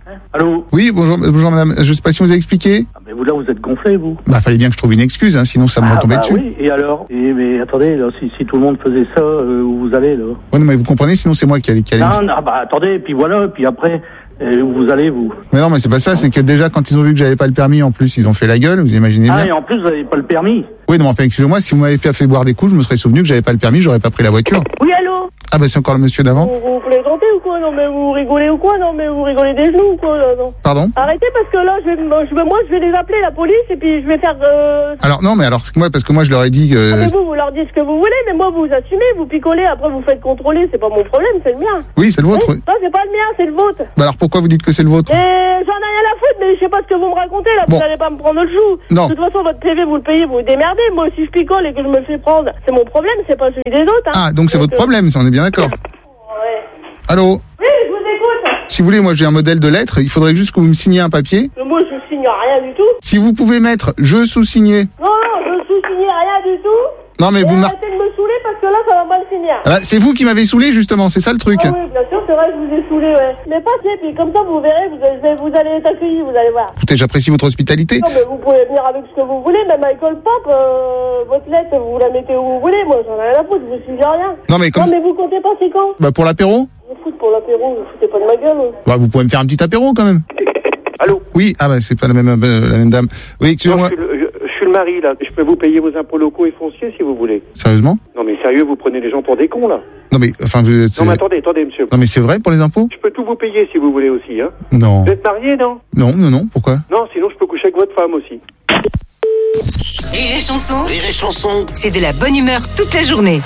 Allô? Oui, bonjour, euh, bonjour madame. Je sais pas si vous avez expliqué. Ah, mais vous, là, vous êtes gonflé, vous. Bah, fallait bien que je trouve une excuse, hein, sinon ça me Ah, retombait bah dessus. oui, et alors? Et, mais attendez, là, si, si tout le monde faisait ça, euh, où vous allez, là? Ouais, non, mais vous comprenez, sinon c'est moi qui allais, qui allais. Non, non, bah attendez, puis voilà, puis après, euh, où vous allez, vous? Mais non, mais c'est pas ça, c'est que déjà, quand ils ont vu que j'avais pas le permis, en plus, ils ont fait la gueule, vous imaginez bien. Ah, et en plus, vous n'avez pas le permis? Oui, non, enfin, excusez-moi, si vous m'avez pas fait boire des coups, je me serais souvenu que j'avais pas le permis, j'aurais pas pris la voiture. Oui, allô? Ah, bah, c'est encore le monsieur d'avant. Vous, vous plaisantez ou quoi? Non, mais vous rigolez ou quoi? Non, mais vous rigolez des genoux ou quoi, là, non? Pardon? Arrêtez, parce que là, je vais, je vais, moi, je vais les appeler, la police, et puis je vais faire, euh... Alors, non, mais alors, c'est que moi, parce que moi, je leur ai dit que. Ah, mais vous, vous leur dites ce que vous voulez, mais moi, vous assumez, vous picolez, après vous faites contrôler, c'est pas mon problème, c'est le mien. Oui, c'est le vôtre. Oui, ça, c'est pas le mien, c'est le vôtre. Bah, alors, pourquoi vous dites que c'est le vôtre? Et j'en ai rien à foutre, mais je sais pas ce que vous me racontez, là, Bon. vous n'allez pas me prendre le chou. Non. De toute façon, votre P V, vous le payez, vous vous démerdez. Moi, si je picole et que je me fais prendre, c'est mon problème, c'est pas celui des autres, hein. Ah, donc c'est votre euh, problème, ça, on est bien d'accord. Ouais. Allô? Oui, je vous écoute. Si vous voulez, moi, j'ai un modèle de lettre, il faudrait juste que vous me signiez un papier. Mais moi, je signe rien du tout. Si vous pouvez mettre je sous-signé. Non, non, je sous-signe rien du tout. Non, mais Et vous mar- arrêtez de me saouler parce que là, ça va mal finir. Ah bah, c'est vous qui m'avez saoulé, justement, c'est ça le truc. Ah oui, bien sûr, c'est vrai que je vous ai saoulé, ouais. Mais passez, puis comme ça, vous verrez, vous allez, vous allez être accueillis, vous allez voir. Écoutez, j'apprécie votre hospitalité. Non, mais vous pouvez venir avec ce que vous voulez, même Michael Pop, euh, votre lettre, vous la mettez où vous voulez. Moi, j'en ai rien à foutre, je vous suis rien. Non, mais comme- Non, mais vous comptez pas, c'est quand? Bah, pour l'apéro? Vous foutez pour l'apéro, vous foutez pas de ma gueule. hein. Bah, vous pouvez me faire un petit apéro, quand même. Allô? Oui, ah bah, c'est pas la même, euh, la même dame. Oui, excusez-moi. Non, je, suis le, je, je suis le mari, là. Je peux vous payer vos impôts locaux et fonciers, si vous voulez. Sérieusement? Non, mais sérieux, vous prenez les gens pour des cons, là. Non, mais, enfin, vous êtes. Non, mais attendez, attendez, monsieur. Non, mais c'est vrai pour les impôts? Je peux tout vous payer, si vous voulez aussi, hein. Non. Vous êtes marié, non? Non, non, non, pourquoi? Non, sinon je peux coucher avec votre femme aussi. Rire et chanson, Rire et chanson. c'est de la bonne humeur toute la journée.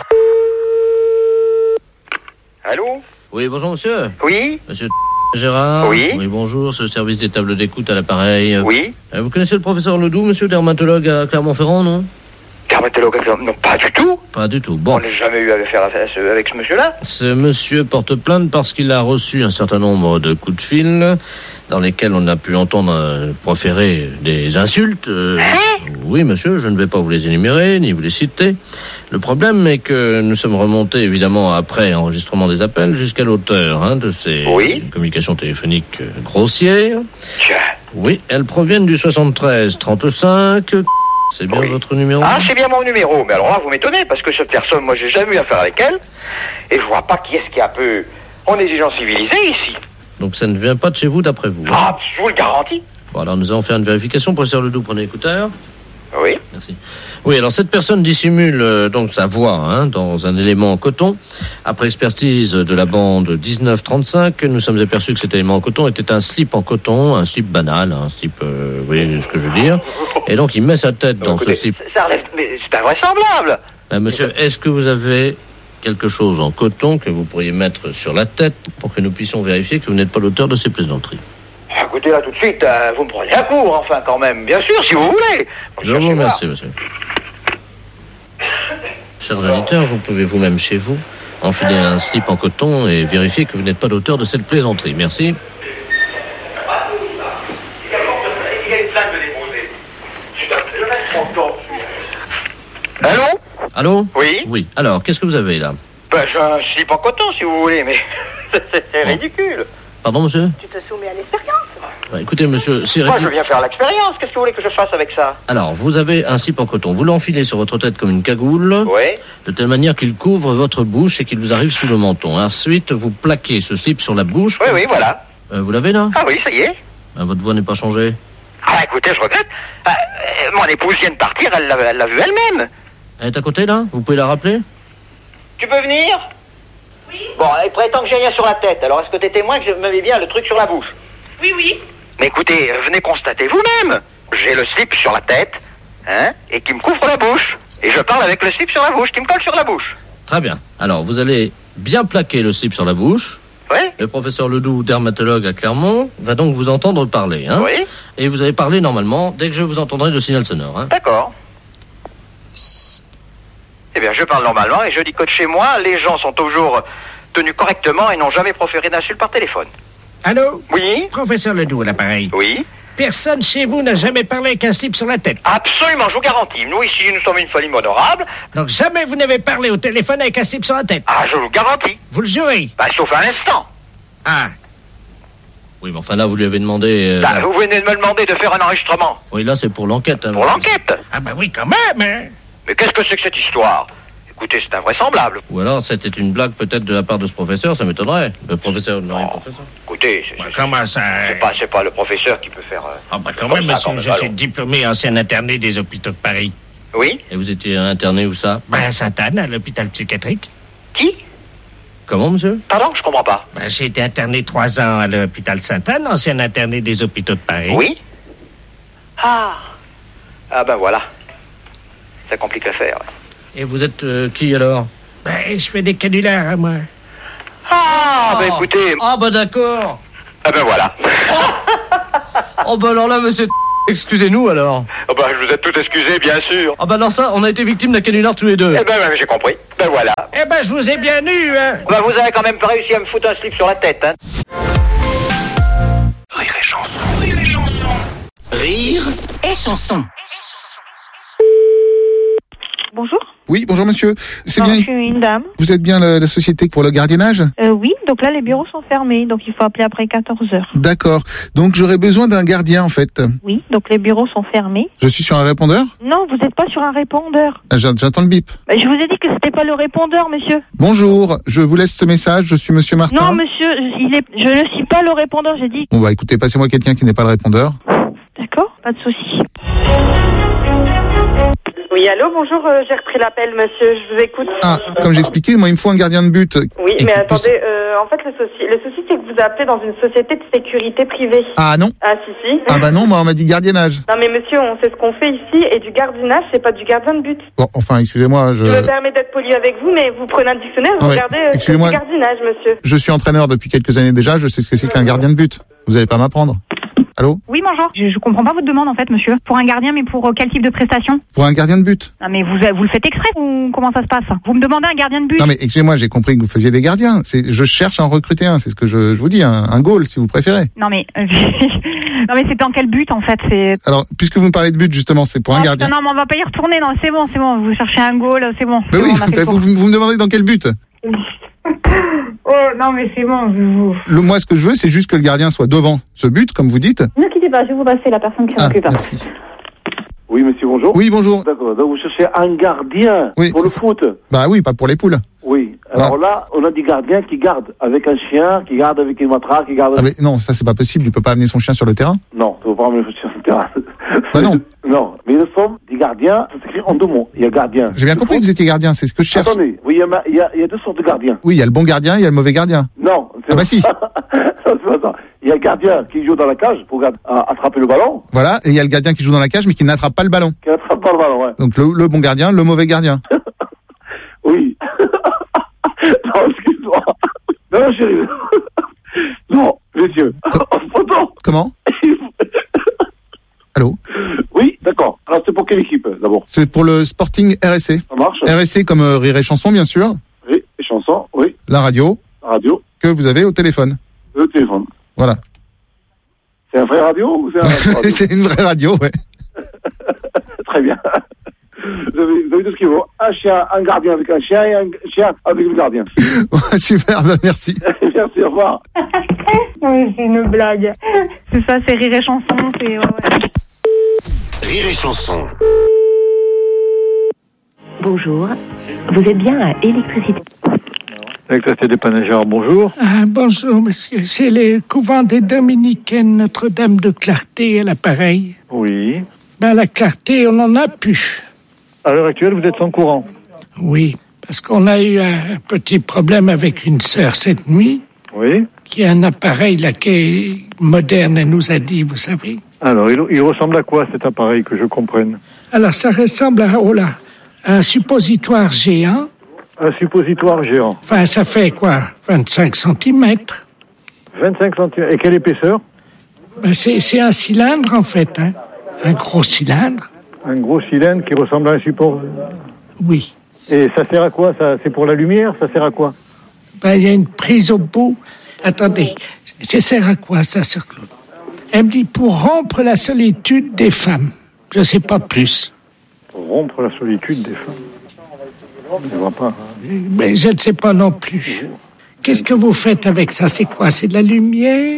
Allô? Oui, bonjour monsieur. Oui. Monsieur Gérard. Oui. Oui, bonjour, ce service des tables d'écoute à l'appareil. Oui. Euh, Vous connaissez le professeur Ledoux, monsieur dermatologue à Clermont-Ferrand, non? Dermatologue, non, pas du tout. Pas du tout. Bon. On n'a jamais eu affaire à ce- avec ce monsieur-là. Ce monsieur porte plainte parce qu'il a reçu un certain nombre de coups de fil dans lesquels on a pu entendre euh, proférer des insultes. Euh, oui, monsieur, je ne vais pas vous les énumérer ni vous les citer. Le problème est que nous sommes remontés, évidemment, après enregistrement des appels, jusqu'à l'auteur hein, de ces Oui. communications téléphoniques euh, grossières. Oui, elles proviennent du soixante-treize trente-cinq. C'est bien votre numéro? Ah, c'est bien mon numéro. Mais alors là, vous m'étonnez, parce que cette personne, moi, j'ai jamais eu affaire avec elle. Et je vois pas qui est-ce qui est un peu... On est des gens civilisés, ici. Donc ça ne vient pas de chez vous, d'après vous? Ah, je vous le garantis. Bon, alors nous allons faire une vérification. Professeur Ledoux, prenez l'écouteur. Oui. Merci. Oui, alors cette personne dissimule euh, donc sa voix hein, dans un élément en coton. Après expertise de la bande dix-neuf trente-cinq, nous sommes aperçus que cet élément en coton était un slip en coton, un slip banal, un slip, euh, vous voyez ce que je veux dire. Et donc il met sa tête dans Écoutez, ce slip. Ça relève... Mais c'est invraisemblable. Euh, monsieur, est-ce que vous avez quelque chose en coton que vous pourriez mettre sur la tête pour que nous puissions vérifier que vous n'êtes pas l'auteur de ces plaisanteries? Écoutez, là, tout de suite, euh, vous me prenez à court, enfin, quand même. Bien sûr, si vous voulez. Je vous remercie, monsieur. Chers auditeurs, vous pouvez vous-même chez vous enfiler un slip en coton et vérifier que vous n'êtes pas l'auteur de cette plaisanterie. Merci. Allô? Allô? Oui. Oui. Alors, qu'est-ce que vous avez là? Ben, j'ai un slip en coton, si vous voulez, mais c'est c'est ridicule. Pardon, monsieur? Tu te soumets à l'expérience. Bah, écoutez, monsieur, c'est Moi, je ridicule. viens faire l'expérience. Qu'est-ce que vous voulez que je fasse avec ça? Alors, vous avez un slip en coton. Vous l'enfilez sur votre tête comme une cagoule. Oui. De telle manière qu'il couvre votre bouche et qu'il vous arrive sous le menton. Ensuite, vous plaquez ce slip sur la bouche. Oui, oui, voilà. Euh, vous l'avez là? Ah oui, ça y est. Euh, votre voix n'est pas changée. Ah, écoutez, je regrette. Ah, euh, mon épouse vient de partir, elle l'a elle l'a vu elle-même. Elle est à côté là? Vous pouvez la rappeler? Tu peux venir? Oui. Bon, elle prétend que j'ai rien sur la tête. Alors, est-ce que t'es témoin que je me mets bien le truc sur la bouche? Oui, oui. Mais écoutez, venez constater vous-même. J'ai le slip sur la tête, hein, et qui me couvre la bouche. Et je parle avec le slip sur la bouche, qui me colle sur la bouche. Très bien. Alors, vous allez bien plaquer le slip sur la bouche. Oui. Le professeur Ledoux, dermatologue à Clermont, va donc vous entendre parler. Hein. Oui. Et vous allez parler normalement dès que je vous entendrai de signal sonore. Hein. D'accord. Eh bien, je parle normalement et je dis que de chez moi, les gens sont toujours tenus correctement et n'ont jamais proféré d'insultes par téléphone. Allô? Oui. Professeur Ledoux à l'appareil. Oui. Personne chez vous n'a jamais parlé avec un slip sur la tête. Absolument, je vous garantis. Nous, ici, nous sommes une famille honorable. Donc jamais vous n'avez parlé au téléphone avec un slip sur la tête. Ah, je vous garantis. Vous le jurez? Bah, sauf un instant. Ah. Oui, mais enfin là, vous lui avez demandé... Euh, Bah, vous venez de me demander de faire un enregistrement. Oui, là, c'est pour l'enquête. Hein, Pour l'enquête. Ah bah oui, quand même, hein. Mais qu'est-ce que c'est que cette histoire? Écoutez, c'est invraisemblable. Ou alors, c'était une blague peut-être de la part de ce professeur, ça m'étonnerait. Le professeur ne rien professeur. Écoutez, c'est, Bah, comment ça? c'est pas, c'est pas le professeur qui peut faire... Euh, Ah bah quand comme même, ça, monsieur, comme je ça, suis alors. diplômé ancien interné des hôpitaux de Paris. Oui. Et vous étiez interné où ça? Bah à Sainte-Anne, à l'hôpital psychiatrique. Qui? Comment, monsieur? Pardon, je comprends pas. Bah j'ai été interné trois ans à l'hôpital Sainte-Anne, ancien interné des hôpitaux de Paris. Oui. Ah. Ah ben voilà. Ça complique l'affaire. Et vous êtes euh, qui alors? Bah je fais des canulars, moi. Ah, ben écoutez... Ah bah d'accord. Ah ben voilà. Oh bah alors là, monsieur... Excusez-nous alors. Ah ben, je vous ai tout excusé, bien sûr. Ah bah alors ça, on a été victimes d'un canular tous les deux. Eh ben, ben, j'ai compris. Ben voilà. Eh ben je vous ai bien eu, hein. Ben, vous avez quand même pas réussi à me foutre un slip sur la tête, hein. Rire et chanson, rire et chanson. Rire Et chanson. Bonjour. Oui, bonjour monsieur. C'est Non, bien. je suis une dame. Vous êtes bien la, la société pour le gardiennage? Euh, oui, donc là, les bureaux sont fermés, donc il faut appeler après quatorze heures. D'accord. Donc j'aurais besoin d'un gardien en fait. Oui, donc les bureaux sont fermés. Je suis sur un répondeur? Non, vous n'êtes pas sur un répondeur. Ah, j'a- J'attends le bip. Bah, je vous ai dit que c'était pas le répondeur, monsieur. Bonjour, je vous laisse ce message, je suis monsieur Martin. Non, monsieur, il est... je ne suis pas le répondeur, j'ai dit. Bon bah écoutez, passez-moi quelqu'un qui n'est pas le répondeur. D'accord, pas de souci. Oui, allô, bonjour, euh, j'ai repris l'appel, monsieur, je vous écoute. Ah, comme j'expliquais, moi il me faut un gardien de but. Oui, Et mais qui attendez, puisse- euh, en fait, le souci, le souci, c'est que vous appelez dans une société de sécurité privée. Ah non. Ah, si, si. Ah bah non, moi on m'a dit gardiennage. Non, mais monsieur, on sait ce qu'on fait ici, et du gardinage, c'est pas du gardien de but. Bon, enfin, excusez-moi, je... Je me permets d'être poli avec vous, mais vous prenez un dictionnaire, vous Non, mais regardez, euh, c'est du excusez-moi. gardinage, monsieur. Je suis entraîneur depuis quelques années déjà, je sais ce que c'est qu'un gardien de but. Vous allez pas m'apprendre. Allô? Oui, bonjour. Je, je comprends pas votre demande, en fait, monsieur. Pour un gardien, mais pour euh, quel type de prestation? Pour un gardien de but. Ah, mais vous, vous le faites exprès ou comment ça se passe? Vous me demandez un gardien de but? Non mais excusez-moi, j'ai compris que vous faisiez des gardiens. C'est, je cherche à en recruter un, c'est ce que je, je vous dis, un, un goal si vous préférez. Non, mais... euh, non, mais c'est dans quel but, en fait? C'est... Alors, puisque vous me parlez de but justement, c'est pour un Oh, gardien. putain, non, mais on va pas y retourner. Non, c'est bon, c'est bon. Vous cherchez un goal, c'est bon. Mais C'est oui, bon, on a fait le vous, tour. vous, vous me demandez dans quel but. Oh, non, mais c'est bon. Vous... Le, moi, ce que je veux, c'est juste que le gardien soit devant ce but, comme vous dites. Ne quittez pas, je vais vous passer la personne qui s'en Ah, occupe. merci. Oui, monsieur, bonjour. Oui, bonjour. D'accord, donc vous cherchez un gardien Oui, pour le c'est ça. foot. Bah oui, pas pour les poules. Oui. Alors là, on a des gardiens qui gardent avec un chien, qui gardent avec une matraque, qui gardent... Ah mais non, ça c'est pas possible, il peut pas amener son chien sur le terrain. Non, tu ne peux pas amener le chien sur le terrain. Bah non. Non, mais nous sommes des gardiens, ça s'écrit en deux mots. Il y a gardien. J'ai bien compris que vous étiez gardien, c'est ce que je cherche. Attendez, oui, il y, a, ma- il y a- il y a deux sortes de gardiens. Oui, il y a le bon gardien, il y a le mauvais gardien. Non. Ah bah si. Ça, c'est pas ça. Il y a le gardien qui joue dans la cage pour garder- à- attraper le ballon, Voilà, et il y a le gardien qui joue dans la cage mais qui n'attrape pas le ballon. qui attrape pas le ballon, ouais. Donc le, le bon gardien, le mauvais gardien. Oui. Non, excuse-moi. Non, non, chérie. Non, monsieur. Pardon. Comment? Allô? Oui, d'accord. Alors, c'est pour quelle équipe, d'abord? C'est pour le Sporting R S C. Ça marche? R S C comme euh, Rire et Chanson, bien sûr. Oui, les chansons, oui. La radio La radio, que vous avez au téléphone. le téléphone. Voilà. C'est un vrai radio ou c'est un vrai radio? C'est une vraie radio, ouais. Très bien. Vous avez, vous avez tout ce qu'il faut. Un chien, un gardien avec un chien et un chien avec le gardien. Super, bah merci. Merci, au revoir. Oui, c'est une blague. C'est ça, c'est Rire et Chanson, c'est... ouais, ouais. Rire et chanson. Bonjour, vous êtes bien à Électricité. Électricité des Panagères, bonjour. Ah, bonjour, monsieur. C'est le couvent des Dominicaines Notre-Dame de Clarté à l'appareil. Oui. Ben, la Clarté, on en a plus. À l'heure actuelle, vous êtes sans courant. Oui, parce qu'on a eu un petit problème avec une sœur cette nuit, Oui. qui a un appareil là qui est moderne, elle nous a dit, vous savez. Alors, il, il ressemble à quoi cet appareil, que je comprenne? Alors, ça ressemble à, oh là, un suppositoire géant. Un suppositoire géant. Enfin, ça fait quoi, vingt-cinq centimètres. vingt-cinq centimètres. Et quelle épaisseur? Ben, c'est, c'est un cylindre, en fait, hein. Un gros cylindre. Un gros cylindre qui ressemble à un support. Oui. Et ça sert à quoi ça? C'est pour la lumière? Ça sert à quoi? Ben, il y a une prise au bout. Attendez, ça sert à quoi, ça, sœur Claude? Elle me dit, pour rompre la solitude des femmes. Je ne sais pas plus. Pour rompre la solitude des femmes. Je ne vois pas. Hein. Mais je ne sais pas non plus. Qu'est-ce que vous faites avec ça? C'est quoi? C'est de la lumière?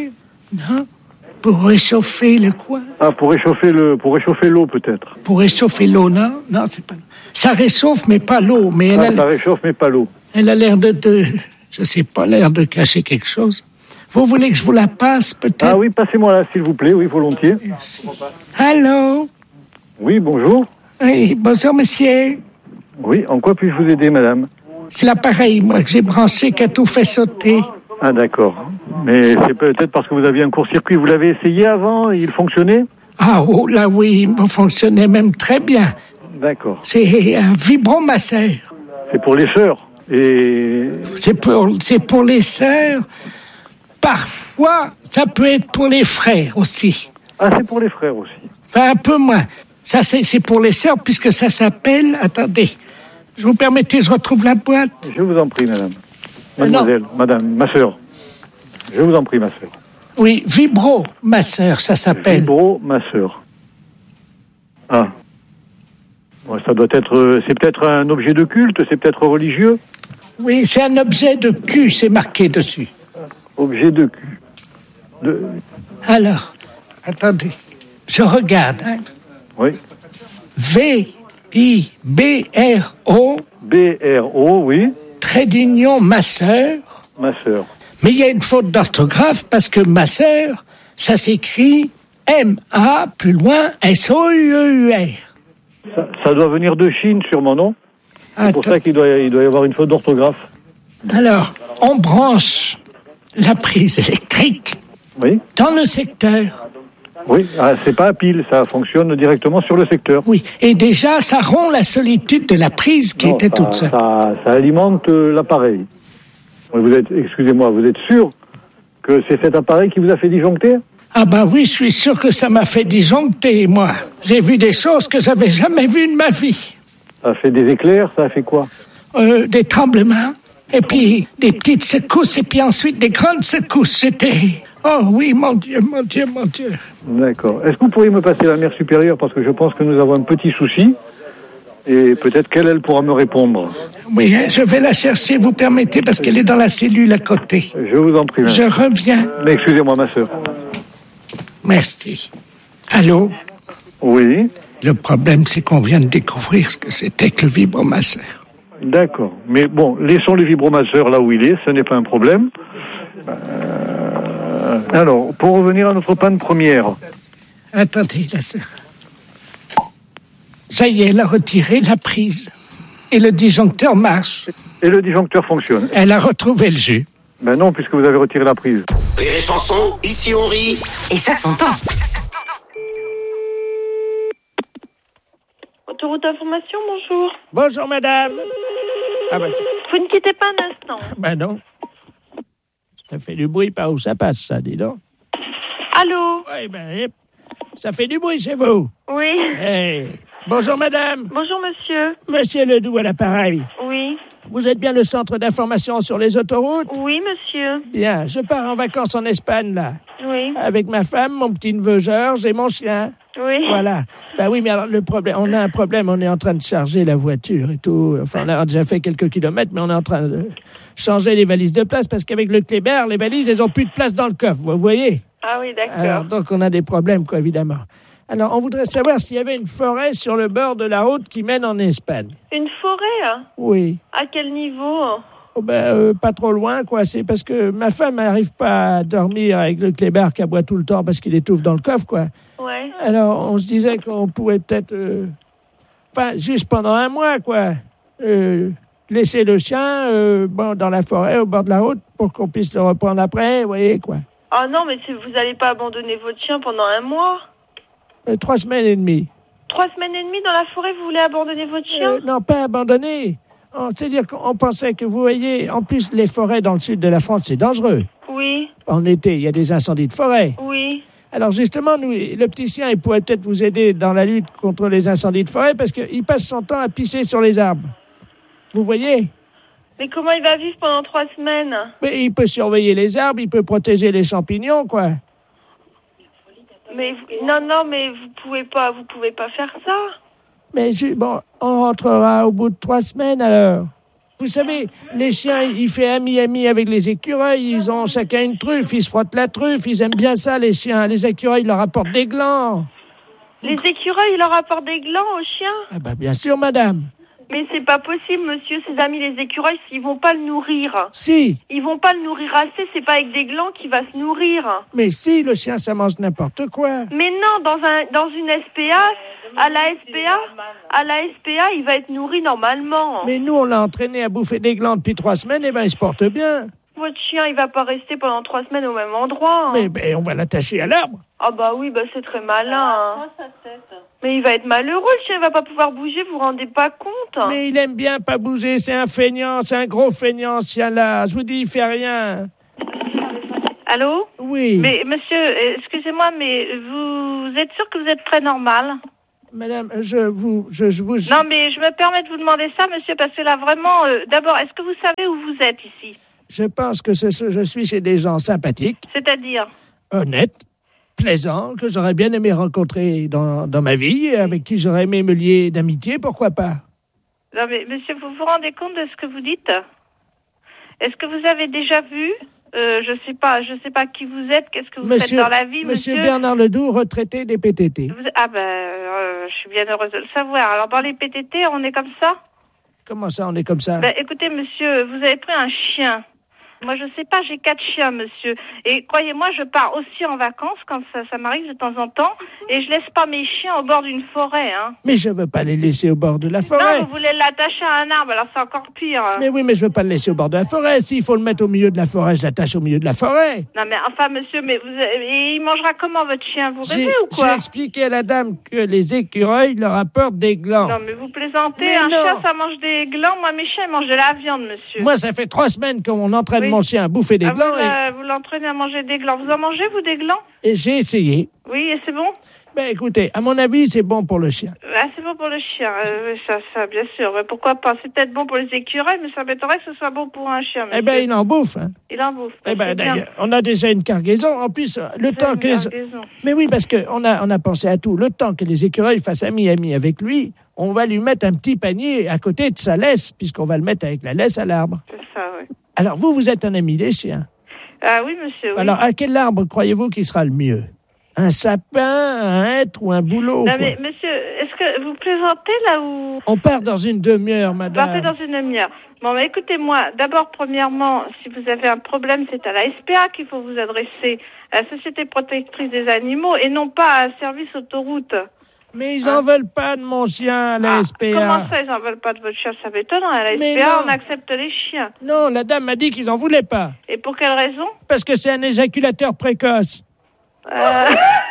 Non. Pour réchauffer le quoi? Ah, pour réchauffer le, pour réchauffer l'eau peut-être. Pour réchauffer l'eau, non? Non, c'est pas. Ça réchauffe, mais pas l'eau. Mais elle ah, a... ça réchauffe, mais pas l'eau. Elle a l'air de, de, je sais pas, l'air de cacher quelque chose. Vous voulez que je vous la passe, peut-être? Ah oui, passez-moi là, s'il vous plaît, oui, volontiers. Merci. Allô? Oui, bonjour. Oui, bonjour, monsieur. Oui, en quoi puis-je vous aider, madame? C'est l'appareil, moi, que j'ai branché, qui a tout fait sauter. Ah, d'accord. Mais c'est peut-être parce que vous aviez un court-circuit. Vous l'avez essayé avant? Il fonctionnait? Ah, oh, là, oui, il fonctionnait même très bien. D'accord. C'est un vibromasseur. C'est pour les sœurs. Et... C'est pour, c'est pour les sœurs. Parfois, ça peut être pour les frères aussi. Ah, c'est pour les frères aussi. Enfin, un peu moins. Ça, c'est, c'est pour les sœurs, puisque ça s'appelle... Attendez, je vous permettez, je retrouve la boîte. Je vous en prie, madame. Mademoiselle, euh, madame, ma sœur. Je vous en prie, ma sœur. Oui, vibromasseur, ça s'appelle. Vibromasseur. Ah. Bon, ça doit être... C'est peut-être un objet de culte, c'est peut-être religieux? Oui, c'est un objet de cul, c'est marqué dessus. Objet de cul. De... Alors, attendez, je regarde. Hein. Oui. V I B R O. B R O, oui. Trait d'union masseur. Masseur. Mais il y a une faute d'orthographe parce que masseur, ça s'écrit M A, plus loin, S O U E U R. Ça, ça doit venir de Chine, sûrement, non? C'est pour ça qu'il doit, il doit y avoir une faute d'orthographe. Alors, on branche la prise électrique oui. dans le secteur. Oui, ah, c'est pas à pile, ça fonctionne directement sur le secteur. Oui, et déjà, ça rompt la solitude de la prise qui non, était ça, toute seule. Ça, ça alimente euh, l'appareil. Vous êtes, excusez-moi, vous êtes sûr que c'est cet appareil qui vous a fait disjoncter? Ah ben oui, je suis sûr que ça m'a fait disjoncter, moi. J'ai vu des choses que j'avais jamais vues de ma vie. Ça a fait des éclairs, ça a fait quoi? euh, Des tremblements, et puis des petites secousses, et puis ensuite des grandes secousses. C'était... Oh oui, mon Dieu, mon Dieu, mon Dieu. D'accord. Est-ce que vous pourriez me passer la mère supérieure, parce que je pense que nous avons un petit souci, et peut-être qu'elle, elle pourra me répondre. Oui, je vais la chercher, vous permettez, parce qu'elle est dans la cellule à côté. Je vous en prie. Je reviens. Mais excusez-moi, ma sœur. Merci. Allô? Oui. Le problème, c'est qu'on vient de découvrir ce que c'était que le vibromasseur. D'accord. Mais bon, laissons le vibromasseur là où il est, ce n'est pas un problème. Euh... Alors, pour revenir à notre panne première. Attendez, la sœur. Ça y est, elle a retiré la prise. Et le disjoncteur marche. Et le disjoncteur fonctionne. Elle a retrouvé le jus. Ben non, puisque vous avez retiré la prise. Rire et chanson, ici on rit. Et ça s'entend. Autoroute d'information, bonjour. Bonjour, madame. Ah ben, vous ne quittez pas un instant. Ben non. Ça fait du bruit par où ça passe, ça, dis donc. Allô? Oui, ben, ça fait du bruit chez vous. Oui. Hey. Bonjour, madame. Bonjour, monsieur. Monsieur Ledoux à l'appareil. Oui. Vous êtes bien le centre d'information sur les autoroutes? Oui, monsieur. Bien, je pars en vacances en Espagne, là. Oui. Avec ma femme, mon petit-neveu Georges et mon chien. Oui. Voilà. Ben oui, mais alors le problème, on a un problème, on est en train de charger la voiture et tout. Enfin, on a déjà fait quelques kilomètres, mais on est en train de changer les valises de place parce qu'avec le Kléber, les valises, elles ont plus de place dans le coffre, vous voyez? Ah oui, d'accord. Alors, donc on a des problèmes, quoi, évidemment. Alors, on voudrait savoir s'il y avait une forêt sur le bord de la route qui mène en Espagne. Une forêt, hein? Oui. À quel niveau? Oh ben, euh, pas trop loin, quoi. C'est parce que ma femme n'arrive pas à dormir avec le Kléber qui aboie tout le temps parce qu'il étouffe dans le coffre, quoi. Ouais. Alors, on se disait qu'on pouvait peut-être... Euh... Enfin, juste pendant un mois, quoi. Euh, laisser le chien euh, bon, dans la forêt, au bord de la route, pour qu'on puisse le reprendre après, vous voyez, quoi. Ah non, mais si vous n'allez pas abandonner votre chien pendant un mois? Euh, trois semaines et demie. Trois semaines et demie dans la forêt, vous voulez abandonner votre chien? euh, Non, pas abandonner. C'est-à-dire qu'on pensait que, vous voyez, en plus, les forêts dans le sud de la France, c'est dangereux. Oui. En été, il y a des incendies de forêt. Oui. Alors justement, nous, le petit chien, il pourrait peut-être vous aider dans la lutte contre les incendies de forêt parce qu'il passe son temps à pisser sur les arbres. Vous voyez? Mais comment il va vivre pendant trois semaines? Mais il peut surveiller les arbres, il peut protéger les champignons, quoi. Mais vous... non, non, mais vous pouvez pas, vous pouvez pas faire ça. Mais je... bon, on rentrera au bout de trois semaines alors. Vous savez, les chiens, ils font ami-ami avec les écureuils, ils ont chacun une truffe, ils se frottent la truffe, ils aiment bien ça, les chiens. Les écureuils leur apportent des glands. Les écureuils, ils leur apportent des glands aux chiens? Ah bah bien sûr, madame. Mais c'est pas possible, monsieur, ses amis les écureuils, ils vont pas le nourrir. Si. Ils vont pas le nourrir assez, c'est pas avec des glands qu'il va se nourrir. Mais si, le chien, ça mange n'importe quoi. Mais non, dans un dans une S P A, à la S P A, à la S P A, il va être nourri normalement. Mais nous, on l'a entraîné à bouffer des glands depuis trois semaines, et ben il se porte bien. Votre chien, il va pas rester pendant trois semaines au même endroit. Mais ben, on va l'attacher à l'arbre. Ah bah oui, bah c'est très malin. Hein. Mais il va être malheureux, le chien, il va pas pouvoir bouger, vous vous rendez pas compte? Mais il aime bien pas bouger, c'est un feignant, c'est un gros feignant, ce chien-là. Je vous dis, il fait rien. Allô? Oui. Mais monsieur, excusez-moi, mais vous êtes sûr que vous êtes très normal? Madame, je vous, je, je vous... Non, mais je me permets de vous demander ça, monsieur, parce que là, vraiment, euh, d'abord, est-ce que vous savez où vous êtes ici? Je pense que ce, je suis chez des gens sympathiques. C'est-à-dire? Honnêtes, plaisants, que j'aurais bien aimé rencontrer dans, dans ma vie, avec qui j'aurais aimé me lier d'amitié, pourquoi pas? Non, mais monsieur, vous vous rendez compte de ce que vous dites? Est-ce que vous avez déjà vu, euh, je sais pas, je sais pas qui vous êtes, qu'est-ce que vous monsieur, faites dans la vie, monsieur? Monsieur Bernard Ledoux, retraité des P T T. Vous, ah ben, euh, je suis bien heureuse de le savoir. Alors, dans les P T T, on est comme ça? Comment ça, on est comme ça? Ben, écoutez, monsieur, vous avez pris un chien. Moi, je sais pas, j'ai quatre chiens, monsieur. Et croyez-moi, je pars aussi en vacances quand ça, ça m'arrive de temps en temps. Et je laisse pas mes chiens au bord d'une forêt, hein. Mais je veux pas les laisser au bord de la forêt. Non, vous voulez l'attacher à un arbre, alors c'est encore pire. Mais oui, mais je veux pas le laisser au bord de la forêt. S'il faut le mettre au milieu de la forêt, je l'attache au milieu de la forêt. Non, mais enfin, monsieur, mais vous, et il mangera comment, votre chien? Vous rêvez J'ai- ou quoi? J'ai expliqué à la dame que les écureuils leur apportent des glands. Non, mais vous plaisantez. Mais un non. chien, ça mange des glands. Moi, mes chiens, ils mangent de la viande, monsieur. Moi, ça fait trois semaines qu'on entraîne Oui. mon chien à bouffer des Ah, glands vous, euh, vous l'entraînez à manger des glands. Vous en mangez, vous, des glands? et, et j'ai essayé. Oui, et c'est bon? Ben écoutez, à mon avis, c'est bon pour le chien. Ah, c'est bon pour le chien, euh, oui, ça, ça, bien sûr. Mais pourquoi pas? C'est peut-être bon pour les écureuils, mais ça m'étonnerait que ce soit bon pour un chien, monsieur. Eh ben, il en bouffe. Hein. Il en bouffe. Eh ben, c'est bien. d'ailleurs, on a déjà une cargaison. En plus, le temps une que les... cargaison. Mais oui, parce que on a, on a pensé à tout. Le temps que les écureuils fassent ami-ami avec lui, on va lui mettre un petit panier à côté de sa laisse, puisqu'on va le mettre avec la laisse à l'arbre. C'est ça, oui. Alors, vous, vous êtes un ami des chiens. Ah oui, monsieur, oui. Alors, à quel arbre croyez-vous qui sera le mieux? Un sapin, un hêtre ou un bouleau? Non, quoi? mais monsieur, est-ce que vous plaisantez là ou... On part dans une demi-heure, Vous madame. partez dans une demi-heure. Bon, bah, écoutez-moi, d'abord, premièrement, si vous avez un problème, c'est à la S P A qu'il faut vous adresser, à la Société protectrice des animaux, et non pas à un service autoroute. Mais ils en veulent pas de mon chien à la S P A. Comment ça, ils en veulent pas de votre chien? Ça m'étonne, à la Mais S P A, non. on accepte les chiens. Non, la dame m'a dit qu'ils en voulaient pas. Et pour quelle raison? Parce que c'est un éjaculateur précoce. Euh...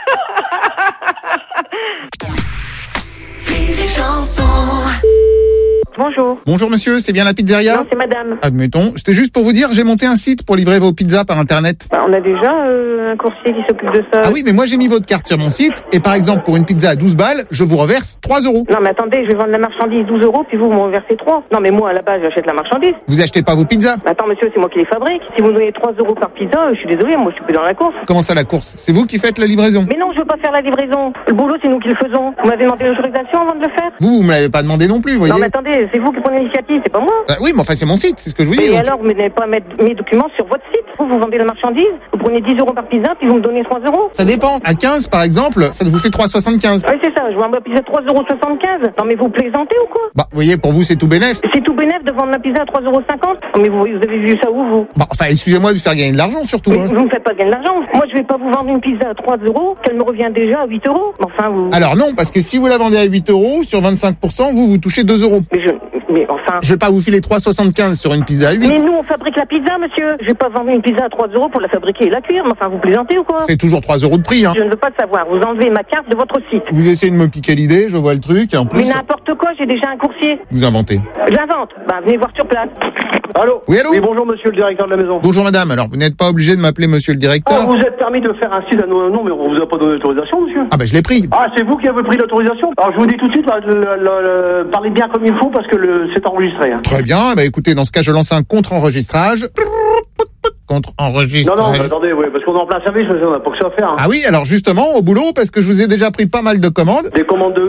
Bonjour. Bonjour monsieur, c'est bien la pizzeria? Non, c'est madame. Admettons. C'était juste pour vous dire, j'ai monté un site pour livrer vos pizzas par internet. Bah, on a déjà euh, un coursier qui s'occupe de ça. Ah oui, mais moi j'ai mis votre carte sur mon site, et par exemple pour une pizza à douze balles, je vous reverse trois euros. Non, mais attendez, je vais vendre la marchandise douze euros, puis vous, vous m'en reversez trois. Non, mais moi, à la base, j'achète la marchandise. Vous achetez pas vos pizzas? Mais attends, monsieur, c'est moi qui les fabrique. Si vous me donnez trois euros par pizza, euh, je suis désolé, moi, je suis plus dans la course. Comment ça la course? C'est vous qui faites la livraison? Mais non, je veux pas faire la livraison. Le boulot, c'est nous qui le faisons. Vous m'avez demandé l'autorisation avant de le faire? Vous, vous me l'avez pas demandé non plus, vous voyez? Non, mais attendez, c'est vous qui prenez l'initiative, c'est pas moi. Bah oui, mais enfin c'est mon site, c'est ce que je vous dis. Et donc. alors, vous n'allez pas mettre mes documents sur votre site. Vous, vous vendez la marchandise, vous prenez dix euros par pizza, puis vous me donnez trois euros. Ça dépend. À quinze, par exemple, ça vous fait trois soixante-quinze. Oui, c'est ça, je vends ma pizza trois euros soixante-quinze. Non, mais vous plaisantez ou quoi? Bah, vous voyez, pour vous, c'est tout bénef. C'est tout bénef de vendre ma pizza à trois euros cinquante. Non, mais vous, vous avez vu ça où, vous? Bah, enfin, excusez-moi de faire gagner de l'argent, surtout. Mais hein. vous me faites pas gagner de l'argent. Moi, je vais pas vous vendre une pizza à trois euros, qu'elle me revient déjà à huit euros. Enfin, vous... Alors non, parce que si vous la vendez à huit euros, sur vingt-cinq pour cent, vous, vous touchez deux euros. Mais je... Mais enfin... Je vais pas vous filer trois soixante-quinze sur une pizza à huit. Mais nous, on fabrique la pizza, monsieur. Je vais pas vendre une pizza à trois euros pour la fabriquer et la cuire. Mais enfin, vous plaisantez ou quoi? C'est toujours trois euros de prix, hein. Je ne veux pas le savoir. Vous enlevez ma carte de votre site. Vous essayez de me piquer l'idée, je vois le truc, et en plus... Mais n'importe quoi, j'ai déjà un coursier. Vous inventez. J'invente. Ben, venez voir sur place. Allô? Oui, allô? Oui, bonjour, monsieur le directeur de la maison. Bonjour madame, alors vous n'êtes pas obligé de m'appeler monsieur le directeur? Oh, vous êtes permis de faire un site à nos noms, mais on vous a pas donné l'autorisation, monsieur. Ah bah je l'ai pris. Ah, c'est vous qui avez pris l'autorisation? Alors, je vous dis tout de suite, là, le- le- le- parlez bien comme il faut, parce que le- c'est enregistré. Hein. Très bien, bah écoutez, dans ce cas, je lance un contre-enregistrage. Non, Contre-enregistrage. non, mais attendez, oui, parce qu'on est en plein service, monsieur, on n'a pas que ça à faire. Hein. Ah oui, alors justement, au boulot, parce que je vous ai déjà pris pas mal de commandes. Des commandes de, de,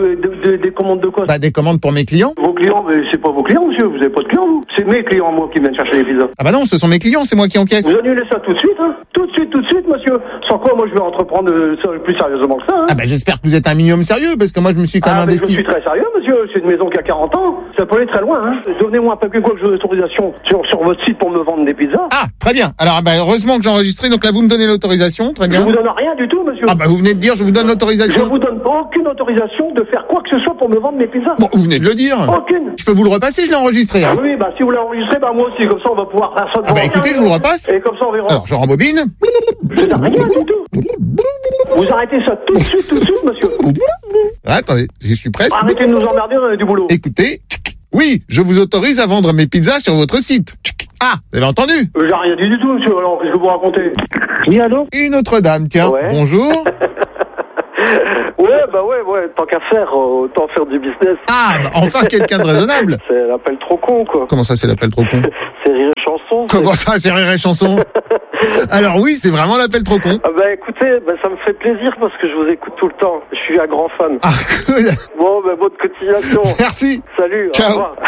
des, des commandes de quoi? Bah, des commandes pour mes clients. Vos clients, mais c'est pas vos clients, monsieur. Vous avez pas de clients, vous. C'est mes clients, moi, qui viennent chercher les pizzas. Ah bah non, ce sont mes clients, c'est moi qui encaisse. Vous annulez ça tout de suite, hein. Tout de suite, tout de suite, monsieur. Sans quoi, moi, je vais entreprendre euh, ça plus sérieusement que ça, hein. Ah bah j'espère que vous êtes un minimum sérieux, parce que moi je me suis quand Ah, même mais je investi. suis très sérieux, monsieur. C'est une maison qui a quarante ans. Ça peut aller très loin, hein. Donnez-moi un papier quoi que j'ai l'autorisation sur, sur votre site pour me vendre des pizzas. Ah, très bien. Alors bah heureusement que j'ai enregistré, donc là vous me donnez l'autorisation, très bien. Je vous donne rien du tout, monsieur. Ah bah vous venez de dire, je vous donne Je l'autorisation. vous donne aucune autorisation de faire quoi que ce soit pour me vendre mes pizzas. Bon, vous venez de le dire. Aucune. Je peux vous le repasser, je l'ai enregistré. Hein. Ah oui, bah si vous l'enregistrez, bah moi aussi, comme ça on va pouvoir faire ça. Ah bah écoutez, je vous le repasse. Et comme ça on verra. Alors je rembobine. Je n'ai rien du tout. Vous arrêtez ça tout de suite, tout de suite, monsieur. Ah, attendez, j'y suis presque. Arrêtez de nous emmerder, on a du boulot. Écoutez, oui, je vous autorise à vendre mes pizzas sur votre site. Ah, vous avez entendu? Euh, J'ai rien dit du tout, monsieur, alors qu'est-ce que vous racontez? Oui, allô? Une autre dame, tiens, Ouais. bonjour. Ouais, bah ouais, ouais, tant qu'à faire, euh, autant faire du business. Ah, bah enfin quelqu'un de raisonnable. C'est l'appel trop con, quoi. Comment ça, c'est l'appel trop con? C'est rire et chanson. Comment ça, c'est rire et chanson? Alors oui, c'est vraiment l'appel trop con. Ah bah écoutez, bah, ça me fait plaisir parce que je vous écoute tout le temps. Je suis un grand fan. Ah, cool. Bon, bah bonne continuation. Merci. Salut, Ciao. au revoir.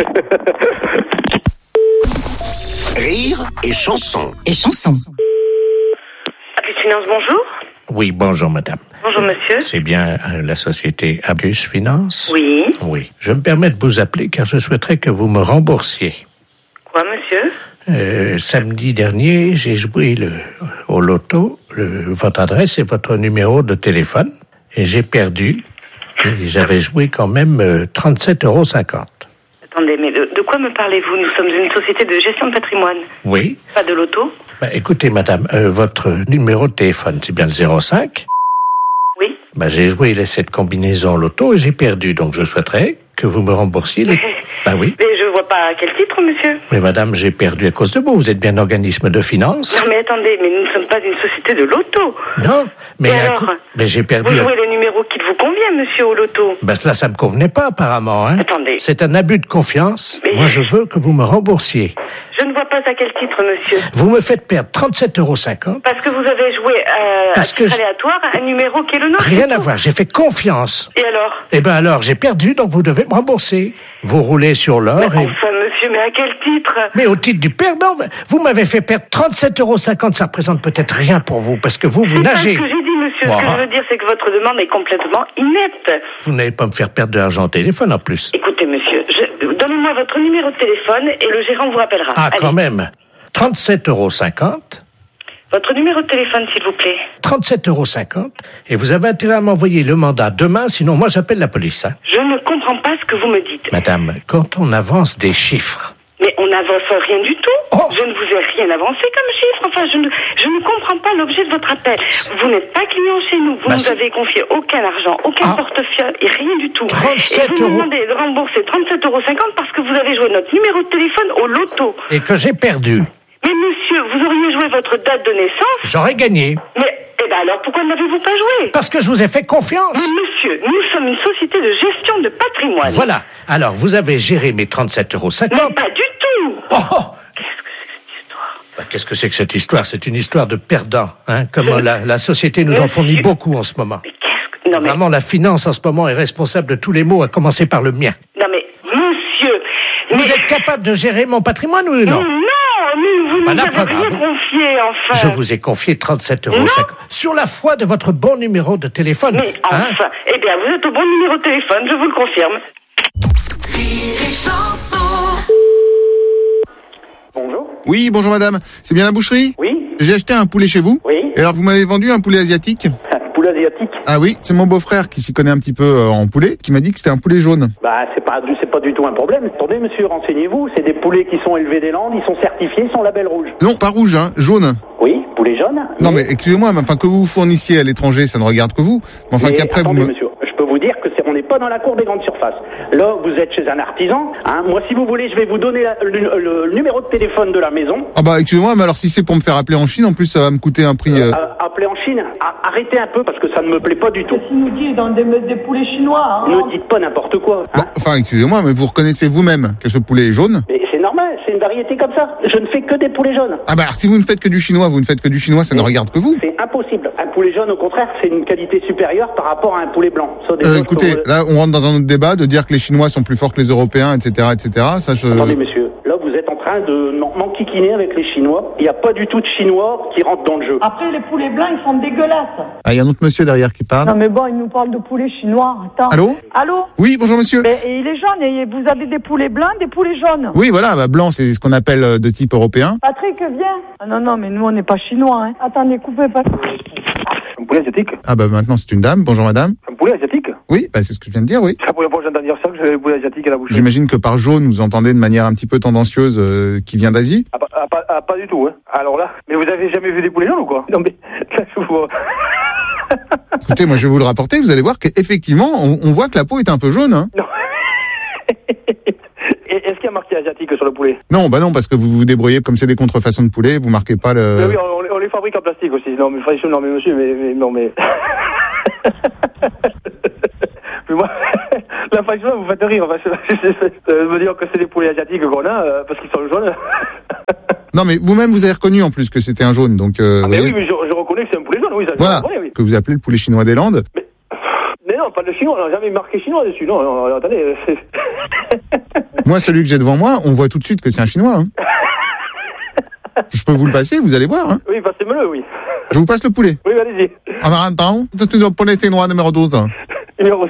Rire et chanson. Et chanson. Abus Finance, bonjour. Oui, bonjour madame. Bonjour monsieur. C'est bien euh, la société Abus Finance? Oui. Oui. Je me permets de vous appeler car je souhaiterais que vous me remboursiez. Quoi monsieur? Euh, samedi dernier, j'ai joué le, au loto, le, votre adresse et votre numéro de téléphone, et j'ai perdu. Et j'avais joué quand même euh, trente-sept euros cinquante. Attendez, mais de, de quoi me parlez-vous? Nous sommes une société de gestion de patrimoine. Oui. Pas de loto? Bah, écoutez, madame, euh, votre numéro de téléphone, c'est bien le zéro cinq? Oui. Bah, j'ai joué cette combinaison au loto et j'ai perdu, donc je souhaiterais que vous me remboursiez les... Bah oui. Mais je vois pas à quel titre, monsieur. Mais madame, j'ai perdu à cause de vous. Vous êtes bien un organisme de finance? Non, mais attendez, mais nous ne sommes pas une société de loto. Non, mais, Et à alors cou- mais j'ai perdu... Vous à- jouez le numéro qu'il vous convient, monsieur, au loto. Ben cela, ça me convenait pas apparemment. Hein. Attendez. C'est un abus de confiance. Mais- Moi, je veux que vous me remboursiez. Je ne vois pas à quel titre, monsieur. Vous me faites perdre trente-sept euros cinquante. Parce que vous avez joué euh, Parce à que titre je- aléatoire un numéro qui est le nôtre. Rien c'est à tout. voir. J'ai fait confiance. Et alors? Eh ben alors, j'ai perdu, donc vous devez me rembourser. Vous roulez sur l'or et... Enfin, monsieur, mais à quel titre? Mais au titre du perdant, vous m'avez fait perdre trente-sept euros cinquante. Ça représente peut-être rien pour vous, parce que vous, vous C'est pas ce nagez. que j'ai dit, monsieur. Ce que Voilà. je veux dire, c'est que votre demande est complètement inepte. Vous n'allez pas me faire perdre de l'argent au téléphone en plus. Écoutez, monsieur, je... donnez-moi votre numéro de téléphone et le gérant vous rappellera. Ah, Allez. quand même. trente-sept euros cinquante. Votre numéro de téléphone, s'il vous plaît. trente-sept euros cinquante. Et vous avez intérêt à m'envoyer le mandat demain, sinon moi j'appelle la police. Hein. Je ne comprends pas ce que vous me dites. Madame, quand on avance des chiffres... Mais on n'avance rien du tout. Oh. Je ne vous ai rien avancé comme chiffre. Enfin, je ne, je ne comprends pas l'objet de votre appel. Vous n'êtes pas client chez nous. Vous Bah, nous c'est- avez confié aucun argent, aucun Ah. portefeuille et rien du tout. trente-sept et vous euros. me demandez de rembourser trente-sept euros cinquante parce que vous avez joué notre numéro de téléphone au loto. Et que j'ai perdu. Mais monsieur, vous auriez joué votre date de naissance. J'aurais gagné. Mais, eh ben alors, pourquoi n'avez-vous pas joué? Parce que je vous ai fait confiance. Mais monsieur, nous sommes une société de gestion de patrimoine. Voilà. Alors, vous avez géré mes trente-sept euros Mais cinquante. pas du tout. Oh, oh. Bah, qu'est-ce que c'est que cette histoire? C'est une histoire de perdant. Hein, Comment la, la société nous en fournit beaucoup en ce moment. Non, mais- Vraiment, la finance en ce moment est responsable de tous les maux, à commencer par le mien. Non mais, monsieur... Vous mais- êtes capable de gérer mon patrimoine, oui ou non? Non, mais vous Bah, nous la avez preuve, rien ah bon. confié, enfin. Je vous ai confié trente-sept euros cinquante. Sur la foi de votre bon numéro de téléphone. Mais hein. enfin, eh bien, vous êtes au bon numéro de téléphone, je vous le confirme. Bonjour. Oui, bonjour madame. C'est bien la boucherie? Oui. J'ai acheté un poulet chez vous. Oui. Et alors vous m'avez vendu un poulet asiatique? Poulet asiatique. Ah oui, c'est mon beau-frère qui s'y connaît un petit peu euh, en poulet, qui m'a dit que c'était un poulet jaune. Bah, c'est pas, du- c'est pas du tout un problème. Attendez, monsieur, renseignez-vous. C'est des poulets qui sont élevés des Landes, ils sont certifiés, ils sont label rouge. Non, pas rouge, hein, jaune. Oui, poulet jaune. Non mais excusez-moi, mais enfin que vous vous fournissiez à l'étranger, ça ne regarde que vous. Mais enfin Mais qu'après vous attendez, me... monsieur, je peux vous dire que c'est, on n'est pas dans la cour des grandes surfaces. Là, vous êtes chez un artisan. Hein. Moi, si vous voulez, je vais vous donner la- le, le- le numéro de téléphone de la maison. Ah bah excusez-moi, mais alors si c'est pour me faire appeler en Chine, en plus ça va me coûter un prix... euh, Euh, appelez en Chine. A- arrêtez un peu parce que ça ne me plaît pas du tout. Si nous dit dans des, des poulets chinois, hein. Ne dites pas n'importe quoi. Hein. Enfin excusez-moi, mais vous reconnaissez vous-même que ce poulet est jaune? Mais c'est normal. normal, c'est une variété comme ça. Je ne fais que des poulets jaunes. Ah bah alors, si vous ne faites que du chinois, vous ne faites que du chinois, ça ne regarde que vous. C'est impossible. Un poulet jaune, au contraire, c'est une qualité supérieure par rapport à un poulet blanc. Ça, des Euh, choses écoutez, que- là, on rentre dans un autre débat de dire que les Chinois sont plus forts que les Européens, et cetera, et cetera. Ça, je... Attendez, monsieur, là, vous êtes en train de m'en- m'enquiquiner avec les Chinois. Il n'y a pas du tout de Chinois qui rentrent dans le jeu. Après, les poulets blancs, ils sont dégueulasses. Ah, il y a un autre monsieur derrière qui parle. Non, mais bon, il nous parle de poulets chinois. Attends. Allô Allô Oui, bonjour monsieur. Mais et il est jaune, et vous avez des poulets blancs, des poulets jaunes. Oui, voilà, bah, blanc, c'est ce qu'on appelle euh, de type européen. Patrick, viens. Ah non, non, mais nous, on n'est pas chinois, hein. Attendez, coupez pas. Un poulet asiatique. Ah bah maintenant c'est une dame. Bonjour madame. Un poulet asiatique. Oui, bah c'est ce que je viens de dire, oui. C'est la première fois que j'entends dire ça, que j'avais le poulet asiatique à la bouche. J'imagine que par jaune, vous entendez de manière un petit peu tendancieuse euh, qui vient d'Asie. Ah, pas, ah, pas, ah, pas du tout, hein. Alors là, mais vous avez jamais vu des poulets jaunes ou quoi? Non mais, là, je vous vois. Écoutez, moi je vais vous le rapporter, vous allez voir qu'effectivement, on, on voit que la peau est un peu jaune. Hein. Et est-ce qu'il y a marqué asiatique sur le poulet? Non, bah non, parce que vous vous débrouillez, comme c'est des contrefaçons de poulet, vous marquez pas le... Mais oui, on, on les- on les fabrique en plastique aussi. Non mais, franchement, non mais monsieur, mais, mais non mais... mais moi, là franchement, vous faites rire. Parce que, euh, me dire que c'est des poulets asiatiques qu'on a, euh, parce qu'ils sont jaunes. Non mais vous-même vous avez reconnu en plus que c'était un jaune, donc... Euh, Ah vous mais voyez, oui, mais je, je reconnais que c'est un poulet jaune, oui, ça je voilà, reconnais, oui. que vous appelez le poulet chinois des Landes. Mais non, pas de chinois, on n'a jamais marqué chinois dessus, non, non, non, attendez. euh, c'est- Moi, celui que j'ai devant moi, on voit tout de suite que c'est un chinois. Hein. Je peux vous le passer, vous allez voir. Hein. Oui, passez-moi-le, oui. Je vous passe le poulet. Oui, allez-y. En rentrant, c'est le poulet chinois numéro douze. Numéro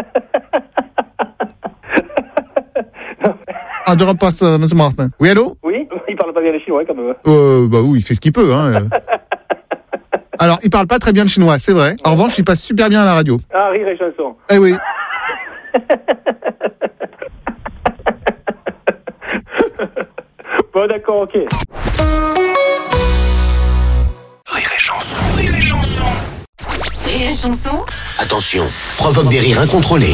Ah, je repasse, euh, monsieur Martin. Oui, allô? Oui, il parle pas bien les chinois, quand même. Euh, bah oui, il fait ce qu'il peut. Hein. euh. Alors, il parle pas très bien le chinois, c'est vrai. En revanche, il passe super bien à la radio. Ah, rire et chanson. Eh oui. Bon, d'accord, ok. Rire et chanson, rire et chanson. Rire et chanson. Attention, provoque des rires incontrôlés.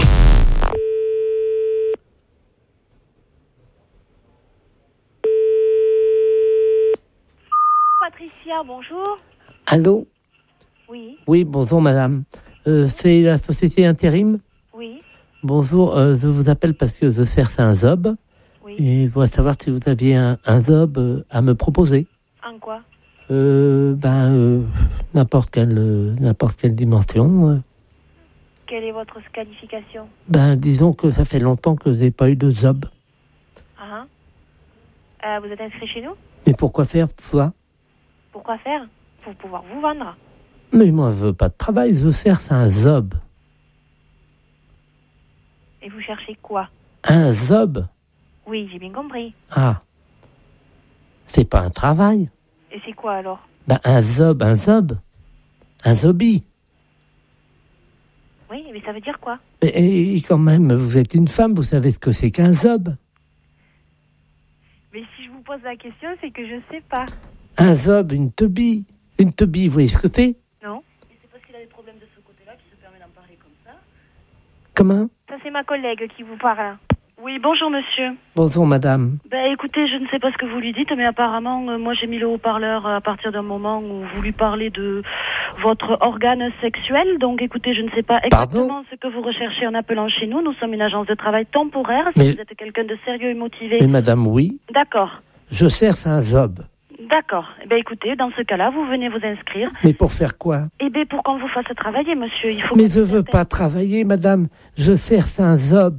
Patricia, bonjour. Allô? Oui, Oui, bonjour madame. Euh, c'est la société Intérim? oui. Bonjour, euh, je vous appelle parce que je cherche un job. Oui. Et je voudrais savoir si vous aviez un, un job euh, à me proposer. En quoi? Euh, ben, euh, n'importe quelle, euh, n'importe quelle dimension. euh. Quelle est votre qualification? Ben, disons que ça fait longtemps que j'ai pas eu de job. Ah, ah. Euh, vous êtes inscrit chez nous? Mais pourquoi faire ça? Pourquoi faire? Pour pouvoir vous vendre. Mais moi, je veux pas de travail, je cherche un job. Et vous cherchez quoi? Un job? Oui, j'ai bien compris. Ah. C'est pas un travail. Et c'est quoi alors? Ben, un job, un job. Un zombie. Oui, mais ça veut dire quoi? Et, et quand même, vous êtes une femme, vous savez ce que c'est qu'un job. Mais si je vous pose la question, c'est que je sais pas. Un zob, une teubie. Une teubie, vous voyez ce que c'est? Non? Comment? Ça, c'est ma collègue qui vous parle. Oui, bonjour monsieur. Bonjour madame. Ben écoutez, je ne sais pas ce que vous lui dites, mais apparemment, euh, moi j'ai mis le haut-parleur à partir d'un moment où vous lui parlez de votre organe sexuel. Donc écoutez, je ne sais pas exactement Pardon ce que vous recherchez en appelant chez nous. Nous sommes une agence de travail temporaire. Si Mais- vous êtes quelqu'un de sérieux et motivé. Mais madame, oui. D'accord, Je cherche un job. d'accord. Eh ben écoutez, dans ce cas-là, vous venez vous inscrire. Mais pour faire quoi? Eh bien pour qu'on vous fasse travailler, monsieur, il faut... Mais je veux pas travailler, madame. Je cherche un job.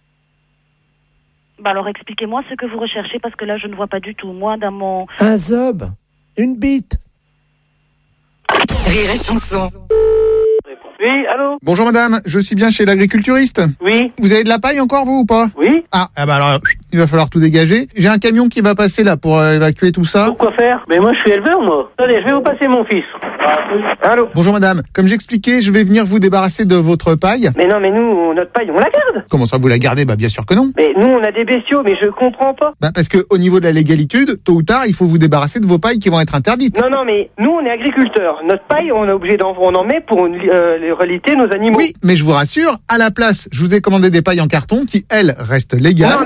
Bah alors expliquez-moi ce que vous recherchez, parce que là je ne vois pas du tout. Moi, dans mon... Un job. Une bite. Rire et chanson. Oui, allô? Bonjour madame, je suis bien chez l'agriculturiste. Oui. Vous avez de la paille encore vous ou pas? Oui. Ah, ah bah alors, il va falloir tout dégager. J'ai un camion qui va passer là pour euh, évacuer tout ça. Pourquoi faire? Mais moi je suis éleveur, moi. Attendez, je vais vous passer mon fils. Allô? Bonjour madame, comme j'expliquais, je vais venir vous débarrasser de votre paille. Mais non, mais nous, notre paille, on la garde. Comment ça vous la gardez? Bah bien sûr que non. Mais nous, on a des bestiaux, mais je comprends pas. Bah parce que au niveau de la légalitude, tôt ou tard, il faut vous débarrasser de vos pailles qui vont être interdites. Non, non, mais nous, on est agriculteurs. Notre paille, on est obligé d'en on en met pour euh, les réalités nos animaux. Oui, mais je vous rassure, à la place, je vous ai commandé des pailles en carton qui, elles, restent légales. Non, non, non, non,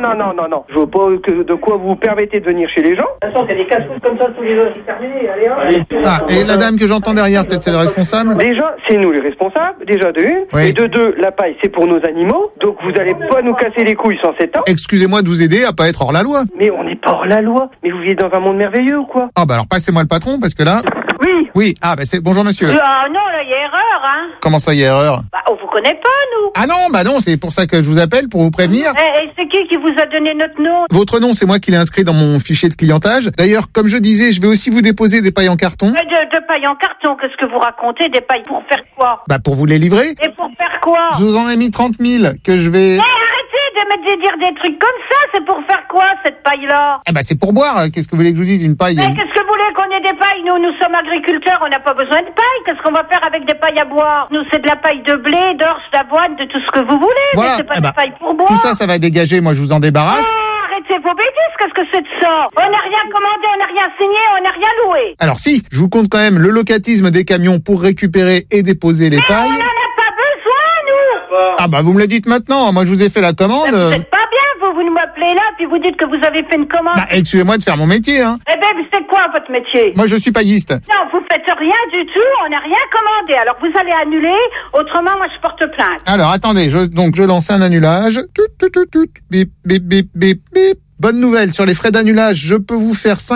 non. Je vois pas que, de quoi vous vous permettez de venir chez les gens. De toute façon, c'est des casse-coups comme ça tous les jours, c'est terminé. Allez, hop. Ah, et la dame que j'entends derrière, peut-être c'est le responsable? Déjà, c'est nous les responsables, déjà de une. Oui. Et de deux, la paille, c'est pour nos animaux. Donc vous allez pas nous casser les couilles sans sept ans. Excusez-moi de vous aider à pas être hors la loi. Mais on n'est pas hors la loi. Mais vous vivez dans un monde merveilleux ou quoi? Ah bah alors passez-moi le patron, parce que là... Oui. Oui, ah bah c'est... Bonjour monsieur. Ah non, là, il y a erreur, hein. Comment ça, il y a erreur? Bah, on vous connaît pas, nous. Ah non, bah non, c'est pour ça que je vous appelle, pour vous prévenir. Et, et c'est qui qui vous a donné notre nom? Votre nom, c'est moi qui l'ai inscrit dans mon fichier de clientage. D'ailleurs, comme je disais, je vais aussi vous déposer des pailles en carton. Mais de, de paille en carton, qu'est-ce que vous racontez? Des pailles pour faire quoi? Bah pour vous les livrer. Et pour faire quoi? Je vous en ai mis trente mille que je vais... Mais arrêtez de mettre des, dire des trucs comme ça, c'est pour faire quoi, cette paille-là? Eh bah c'est pour boire, qu'est-ce que vous voulez que je vous dise, une paille? Mais qu'est-ce que vous voulez qu'on ait des pailles? Nous, nous sommes agriculteurs, on n'a pas besoin de paille. Qu'est-ce qu'on va faire avec des pailles à boire? Nous, c'est de la paille de blé, d'orge, d'avoine, de tout ce que vous voulez. Voilà. Mais c'est pas Eh des bah, pailles pour boire. Tout ça, ça va dégager, moi je vous en débarrasse. Ah, arrêtez vos bêtises, qu'est-ce que c'est de ça? On n'a rien commandé, on n'a rien signé, on n'a rien loué. Alors si, je vous compte quand même le locatisme des camions pour récupérer et déposer les Mais pailles. on n'en a pas besoin, nous. Ah bah vous me le dites maintenant, moi je vous ai fait la commande. Mais vous êtes pas bien, vous, vous nous m'appelez là, puis vous dites que vous avez fait une commande. Bah excusez-moi de faire mon métier, hein. Eh ben, c'est quoi votre métier? Moi je suis pailliste. Non, vous faites rien du tout, on n'a rien commandé. Alors vous allez annuler, autrement moi je porte plainte. Alors attendez, je, donc je lance un annulage. Tout, tout, tout, tout. Bip, bip, bip, bip, bip. Bonne nouvelle, sur les frais d'annulage, je peux vous faire cinq